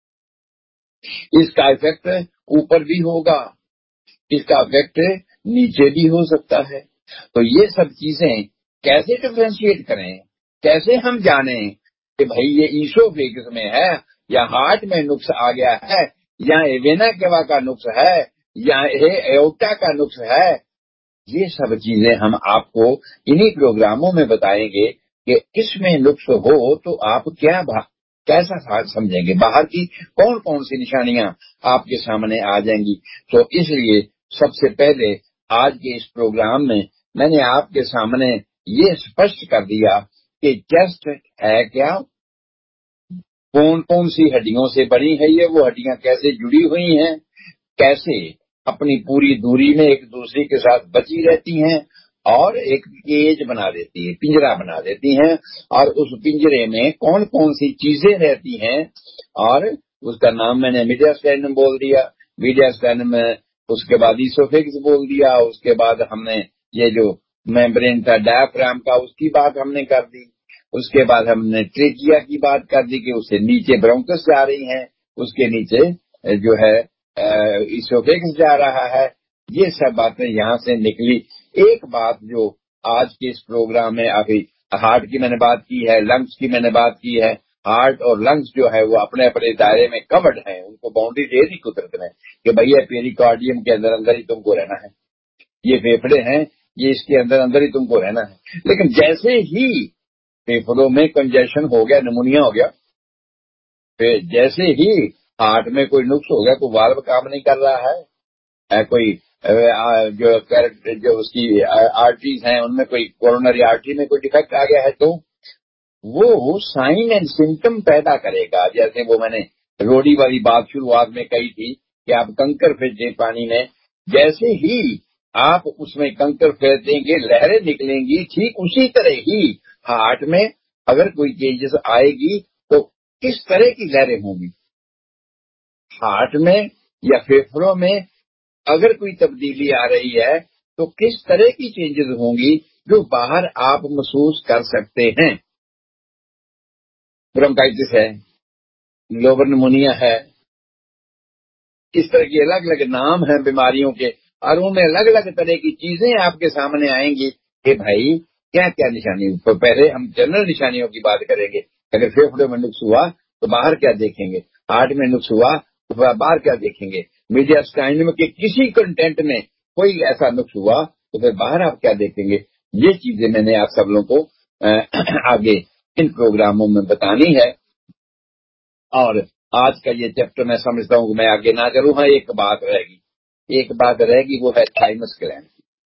اس کا ایفیکٹ اوپر بھی ہوگا، اس کا ایفیکٹ نیچے بھی ہو سکتا ہے۔ تو یہ سب چیزیں کیسے ڈفرینشیٹ کریں، کیسے ہم جانیں کہ بھائی یہ ایسوفیگس میں ہے یا ہارٹ میں نقص آ گیا ہے یا وینا کیوا کا نقص ہے یا ایورٹا کا نقص ہے، یہ سب چیزیں ہم آپ کو انہی پروگراموں میں بتائیں گے کہ اس میں نقص ہو تو آپ کیسا سمجھیں گے، باہر کی کون کون سی نشانیاں آپ کے سامنے آ جائیں گی۔ تو اس لیے سب سے پہلے آج کے اس پروگرام میں نے آپ کے سامنے یہ اسپشٹ کر دیا کہ چیسٹ ہے کیا، کون کون سی ہڈیوں سے بنی ہے یہ، وہ ہڈیاں کیسے جڑی ہوئی ہیں، کیسے اپنی پوری دوری میں ایک دوسرے کے ساتھ بچی رہتی ہیں اور ایک کیج بنا دیتی ہے، پنجرا بنا دیتی ہیں، اور اس پنجرے میں کون کون سی چیزیں رہتی ہیں، اور اس کا نام میں نے میڈیاسٹائنم بول دیا، میڈیاسٹائنم میں اس کے بعد ایسوفیگس بول دیا، اس کے بعد ہم نے یہ جو میمبرین تھا ڈایافرام کا اس کی بات ہم نے کر دی، اس کے بعد ہم نے ٹریکیا کی بات کر دی کہ اس سے نیچے برونکس جا رہی ہیں، اس کے نیچے جو ہے ایسوفیگس جا رہا ہے، یہ سب باتیں یہاں سے نکلی۔ ایک بات جو آج کے اس پروگرام میں ابھی ہارٹ کی میں نے بات کی ہے، لنگس کی میں نے بات کی ہے، ہارٹ اور لنگس جو ہے وہ اپنے اپنے دائرے میں کورڈ ہیں، ان کو باؤنڈری دے دی قدرت نے کہ بھیا پیریکارڈیم کے اندر اندر ہی تم کو رہنا ہے، یہ پھیپھڑے ہیں یہ اس کے اندر اندر ہی تم کو رہنا ہے۔ لیکن جیسے ہی پھیپھڑوں میں کنجیشن ہو گیا، نمونیا ہو گیا، پھر جیسے ہی ہارٹ میں کوئی نقص ہو گیا، کوئی والو کام نہیں کر رہا ہے، کوئی جو اس کی آرٹریز ہیں ان میں کوئی کورونری آرٹری میں کوئی ڈیفیکٹ آ گیا ہے تو وہ سائن اینڈ سمٹم پیدا کرے گا۔ جیسے وہ میں نے روڑی والی بات شروعات میں کہی تھی کہ آپ کنکر پھینچیں پانی میں، جیسے ہی آپ اس میں کنکر پھینچیں گے لہریں نکلیں گی، ٹھیک اسی طرح ہی ہارٹ میں اگر کوئی چینجز آئے گی تو کس طرح کی لہریں ہوں گی، ہارٹ میں یا پھیپھڑوں میں اگر کوئی تبدیلی آ رہی ہے تو کس طرح کی چینجز ہوں گی جو باہر آپ محسوس کر سکتے ہیں۔ برونکائٹس ہے، لوبر نمونیا ہے، اس طرح کی الگ الگ نام ہیں بیماریوں کے، اور ان میں الگ الگ طرح کی چیزیں آپ کے سامنے آئیں گی کہ بھائی کیا کیا نشانی۔ تو پہلے ہم جنرل نشانیوں کی بات کریں گے، اگر پھیپھڑوں میں نقص ہوا تو باہر کیا دیکھیں گے، ہارٹ میں نقص ہوا تو باہر کیا دیکھیں گے، میڈیاسٹائنم کے کسی کنٹینٹ میں کوئی ایسا نقص ہوا تو پھر باہر آپ کیا دیکھیں گے۔ یہ چیزیں میں نے آپ سب لوگوں کو آگے ان پروگراموں میں بتانی ہے، اور آج کا یہ چیپٹر میں سمجھتا ہوں کہ میں آگے نہ چلوں۔ ہاں ایک بات رہے گی وہ ہے تھائمس گلینڈ۔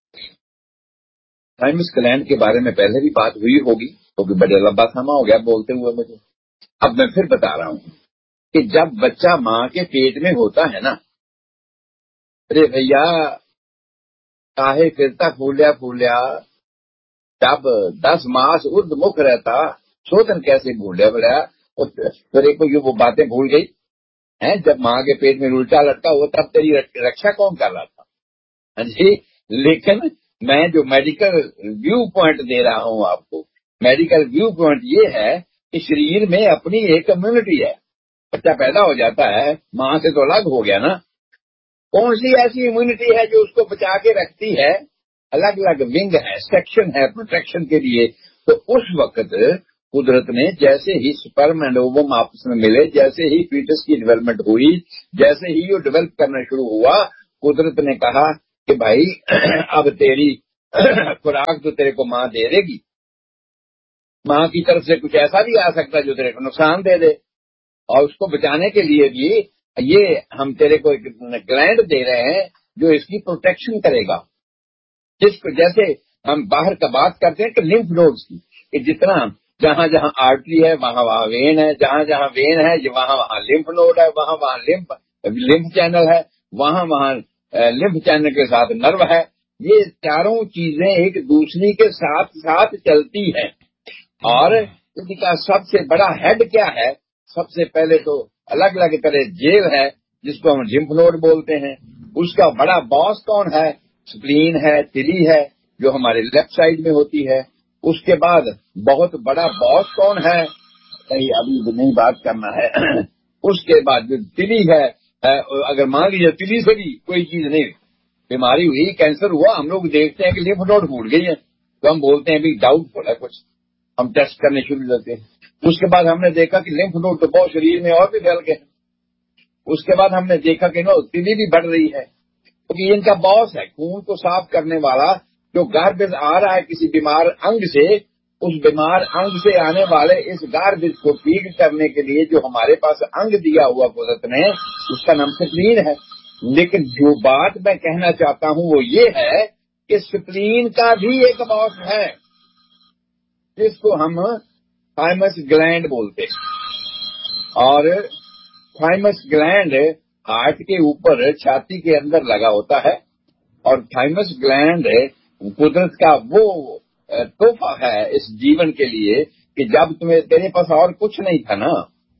تھائمس گلینڈ کے بارے میں پہلے بھی بات ہوئی ہوگی کیونکہ بڑے لمبا سما ہو گیا بولتے ہوئے مجھے، اب میں پھر بتا رہا ہوں کہ جب بچہ ماں کے پیٹ میں ہوتا ہے نا، ارے بھیا کاہے پھرتا پھولیا جب 10 ماس ارد مکھ رہتا سوتن کیسے بھولیا بڑا، پھر کو وہ باتیں بھول گئی ہیں، جب ماں کے پیٹ میں الٹا لٹکا ہوا تب تیری رکشا کون کر رہا تھا؟ ہاں جی، لیکن میں جو میڈیکل ویو پوائنٹ دے رہا ہوں آپ کو، میڈیکل ویو پوائنٹ یہ ہے کہ شریر میں اپنی ایک کمیونٹی ہے، بچہ پیدا ہو جاتا ہے ماں سے تو الگ ہو گیا نا، کون سی ایسی امیونٹی ہے جو اس کو بچا کے رکھتی ہے अलग अलग विंग है, सेक्शन है प्रोटेक्शन के लिए। तो उस वक्त कुदरत ने जैसे ही स्पर्म एंड ओवम आपस में मिले, जैसे ही फीटस की डेवलपमेंट हुई, जैसे ही वो डेवलप करना शुरू हुआ, कुदरत ने कहा कि भाई अब तेरी खुराक तो तेरे को माँ दे देगी, माँ की तरफ से कुछ ऐसा भी आ सकता है जो तेरे को नुकसान दे दे, और उसको बचाने के लिए भी ये हम तेरे को एक ग्लैंड दे रहे हैं जो इसकी प्रोटेक्शन करेगा। जिसको जैसे हम बाहर का बात करते हैं कि लिम्फ नोड्स की, कि जितना जहां जहां आर्टरी है वहां वहां वेन है, जहां जहां वेन है वहां वहां लिम्फ नोड है, वहां वहां लिम्फ चैनल है, वहां वहां लिम्फ चैनल के साथ नर्व है। ये चारों चीजें एक दूसरी के साथ साथ चलती हैं। और इसका सबसे बड़ा हेड क्या है? सबसे पहले तो अलग अलग तरह जेल है जिसको हम लिम्फ नोड बोलते हैं। उसका बड़ा बॉस कौन है? स्प्लीन है, तिली है जो हमारे लेफ्ट साइड में होती है। उसके बाद बहुत बड़ा बॉस कौन है? कहीं अभी नहीं बात करना है। उसके बाद जो तिली है, अगर मान लीजिए तिली से भी कोई चीज नहीं, बीमारी हुई, कैंसर हुआ, हम लोग देखते हैं कि लिम्फ नोड फूट गई है तो हम बोलते हैं भी डाउटफुल है कुछ, हम टेस्ट करने शुरू करते हैं। उसके बाद हमने देखा कि लिम्फ नोड तो बहुत शरीर में और भी फैल गए। उसके बाद हमने देखा कि तिली भी बढ़ रही है, क्योंकि इनका बॉस है खून को साफ करने वाला। जो गार्बेज आ रहा है किसी बीमार अंग से, उस बीमार अंग से आने वाले इस गार्बेज को ठीक करने के लिए जो हमारे पास अंग दिया हुआ कुदरत ने, उसका नाम स्प्लीन है। लेकिन जो बात मैं कहना चाहता हूं वो ये है कि स्प्लीन का भी एक बॉस है जिसको हम थाइमस ग्लैंड बोलते हैं। और थाइमस ग्लैंड हार्ट के ऊपर छाती के अंदर लगा होता है। और थाइमस ग्लैंड कुदरत का वो तोहफा है इस जीवन के लिए कि जब तुम्हें तेरे पास और कुछ नहीं था ना,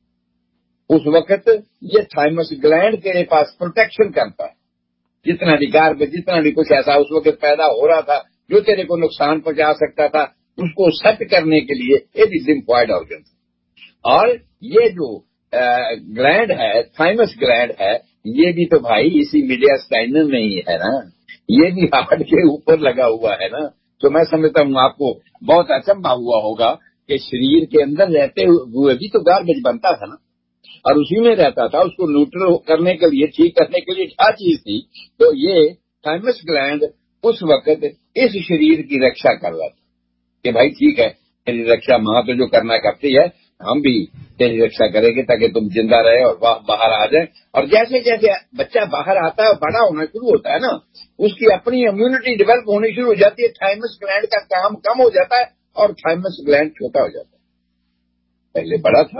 उस वक्त ये थाइमस ग्लैंड तेरे पास प्रोटेक्शन करता है। जितना भी गार्बेज, जितना भी कुछ ऐसा उस वक्त पैदा हो रहा था जो तेरे को नुकसान पहुंचा सकता था, उसको सेट करने के लिए ये भी लिम्फॉइड ऑर्गन। और ये जो ग्लैंड है, थाइमस ग्लैंड है, ये भी तो भाई इसी मीडियास्टाइनम में ही है ना, ये भी हार्ट के ऊपर लगा हुआ है ना। तो मैं समझता हूँ आपको बहुत अचंभा हुआ होगा कि शरीर के अंदर रहते हुए भी तो गार्बेज बनता था ना, और उसी में रहता था। उसको न्यूट्रल करने के लिए, ठीक करने के लिए क्या चीज थी? तो ये थाइमस ग्लैंड उस वक्त इस शरीर की रक्षा कर रहा था कि भाई ठीक है, तेरी रक्षा माँ तो जो करना करती है, हम भी तेरी रक्षा करेंगे ताकि तुम जिंदा रहे और बाहर आ जाए। और जैसे जैसे बच्चा बाहर आता है और बड़ा होना शुरू होता है ना, उसकी अपनी इम्यूनिटी डेवलप होनी शुरू हो जाती है। थाइमस ग्लैंड का काम कम हो जाता है और थाइमस ग्लैंड छोटा हो जाता है। पहले बड़ा था,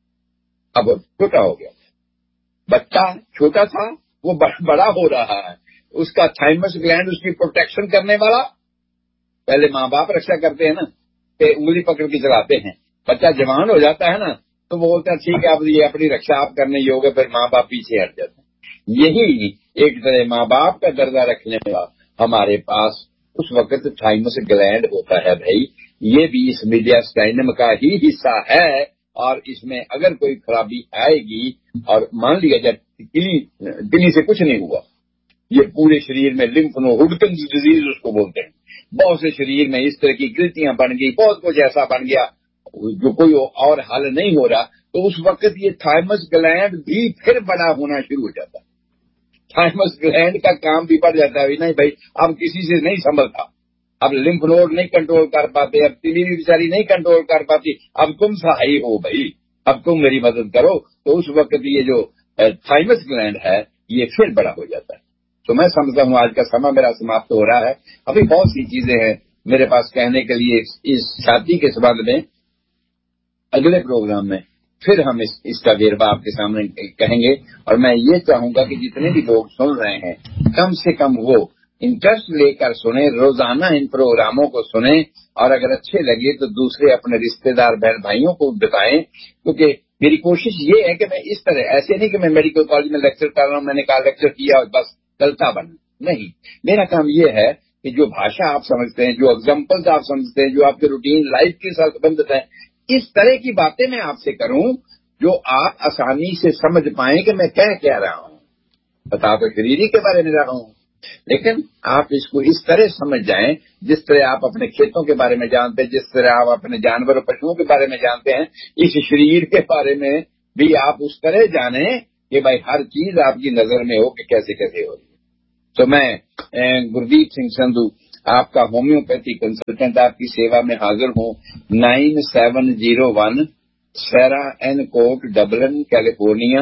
अब छोटा हो गया। बच्चा छोटा था, वो बड़ा हो रहा है। उसका थाइमस ग्लैंड उसकी प्रोटेक्शन करने वाला। पहले माँ बाप रक्षा करते हैं ना, कि उंगली पकड़ के चलाते हैं। बच्चा जवान हो जाता है ना तो वो बोलता है ठीक है अब ये अपनी रक्षा आप करने योग्य, फिर माँ बाप पीछे हट जाते हैं। यही एक तरह माँ बाप का दर्जा रखने वाला हमारे पास उस वक्त थाइमस ग्लैंड होता है। भाई ये भी इस मीडियास्टाइनम का ही हिस्सा है। और इसमें अगर कोई खराबी आएगी, और मान लिया जाए तिली से कुछ नहीं हुआ, ये पूरे शरीर में लिम्फ नोड, हुडकिंस डिजीज उसको बोलते हैं, बहुत से शरीर में इस तरह की गिल्टियां बन गई, बहुत कुछ ऐसा बन गया जो कोई और हल नहीं हो रहा, तो उस वक्त ये थाइमस ग्लैंड भी फिर बड़ा होना शुरू हो जाता है। थाइमस ग्लैंड का काम भी बढ़ जाता है। नहीं भाई अब किसी से नहीं संभलता, अब लिम्फ नोड नहीं कंट्रोल कर पाते, अब तिली भी बेचारी नहीं कंट्रोल कर पाती, अब तुम सहाय हो भाई, अब तुम मेरी मदद करो। तो उस वक्त ये जो थाइमस ग्लैंड है ये फिर बड़ा हो जाता है। तो मैं समझता हूँ आज का समय मेरा समाप्त हो रहा है। अभी बहुत सी चीजें हैं मेरे पास कहने के लिए इस छाती के संबंध में। अगले प्रोग्राम में फिर हम इसका वेरवा आपके सामने कहेंगे। और मैं ये चाहूंगा कि जितने भी लोग सुन रहे हैं कम से कम वो इंटरेस्ट लेकर सुने, रोजाना इन प्रोग्रामों को सुने, और अगर अच्छे लगे तो दूसरे अपने रिश्तेदार बहन भाइयों को बताएं। क्योंकि मेरी कोशिश ये है कि मैं इस तरह, ऐसे नहीं कि मैं मेडिकल कॉलेज में लेक्चर कर रहा हूँ, मैंने कहा लेक्चर किया और बस चलता बन, नहीं। मेरा काम ये है कि जो भाषा आप समझते हैं, जो एग्जाम्पल्स आप समझते हैं, जो आपके रूटीन लाइफ के साथ संबंधित है, इस तरह की बातें मैं आपसे करूं जो आप आसानी से समझ पाएं कि मैं क्या कह रहा हूं। बता तो शरीर के बारे में रहा हूं, لیکن آپ اس کو اس طرح سمجھ جائیں جس طرح آپ اپنے کھیتوں کے بارے میں جانتے ہیں، جس طرح آپ اپنے جانور اور پشوؤں کے بارے میں جانتے ہیں، اس شریر کے بارے میں بھی آپ اس طرح جانیں کہ بھائی ہر چیز آپ کی نظر میں ہو کہ کیسے کیسے ہو رہی ہے۔ تو میں گردیپ سنگھ سندھو آپ کا ہومیوپیتھی کنسلٹنٹ آپ کی سیوا میں حاضر ہوں۔ 9701 سیرا این کوٹ ڈبلن کیلیفورنیا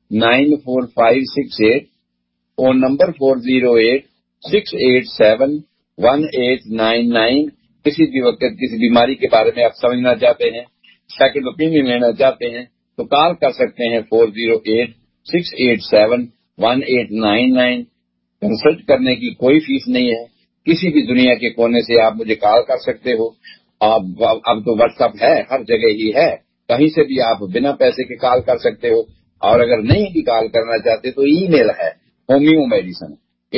94568، فون نمبر 408-687-1899۔ کسی بھی وقت کسی بیماری کے بارے میں آپ سمجھنا چاہتے ہیں، سیکنڈ اوپینین لینا چاہتے ہیں تو کال کر سکتے ہیں 408-687-1899۔ کنسلٹ کرنے کی کوئی فیس نہیں ہے، کسی بھی دنیا کے کونے سے آپ مجھے کال کر سکتے ہو۔ اب تو واٹس ایپ ہے، ہر جگہ ہی ہے، کہیں سے بھی آپ بنا پیسے کے کال کر سکتے ہو۔ اور اگر نہیں بھی کال کرنا چاہتے تو ای میل ہے ہومیو میڈیسن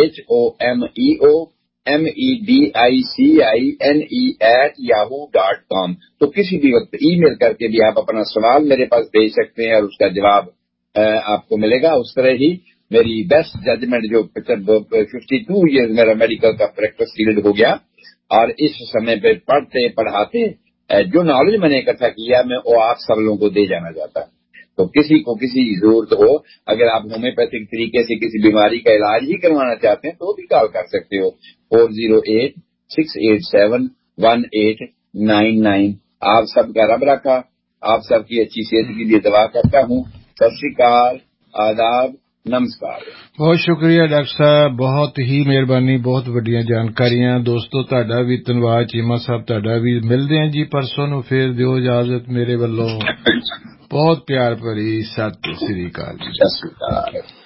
HOMEOMEDICINE@yahoo.com۔ تو کسی بھی وقت ای میل کر کے بھی آپ اپنا سوال میرے پاس بھیج سکتے ہیں اور اس کا جواب آپ کو ملے گا۔ اس طرح ہی میری بیسٹ ججمنٹ جو 52 ایئر میرا میڈیکل کا پریکٹس فیلڈ ہو گیا، اور اس سمے پہ پڑھتے پڑھاتے جو نالج میں نے اکٹھا کیا میں وہ آپ سب لوگوں کو دے جانا چاہتا ہوں۔ تو کسی کو کسی ضرورت ہو، اگر آپ ہومیوپیتھک طریقے سے کسی بیماری کا علاج ہی کروانا چاہتے ہیں تو بھی کال کر سکتے ہو 408-687-1899۔ آپ سب کا رب رکھا، آپ سب کی اچھی صحت کے لیے دعا کرتا ہوں۔ ست شری اکال، آداب، نمسکار۔ بہت شکریہ ڈاکٹر صاحب، بہت ہی مہربانی، بہت وڈیاں جانکاریاں۔ دوستو تہاڈا بھی ਧੰਨਵਾਦ، چیمہ صاحب تہاڈا بھی۔ ملدے ہیں جی پرسوں نو، پھر دیو اجازت میرے والوں، بہت پیار بھری ست شری اکال۔ ست شری اکال۔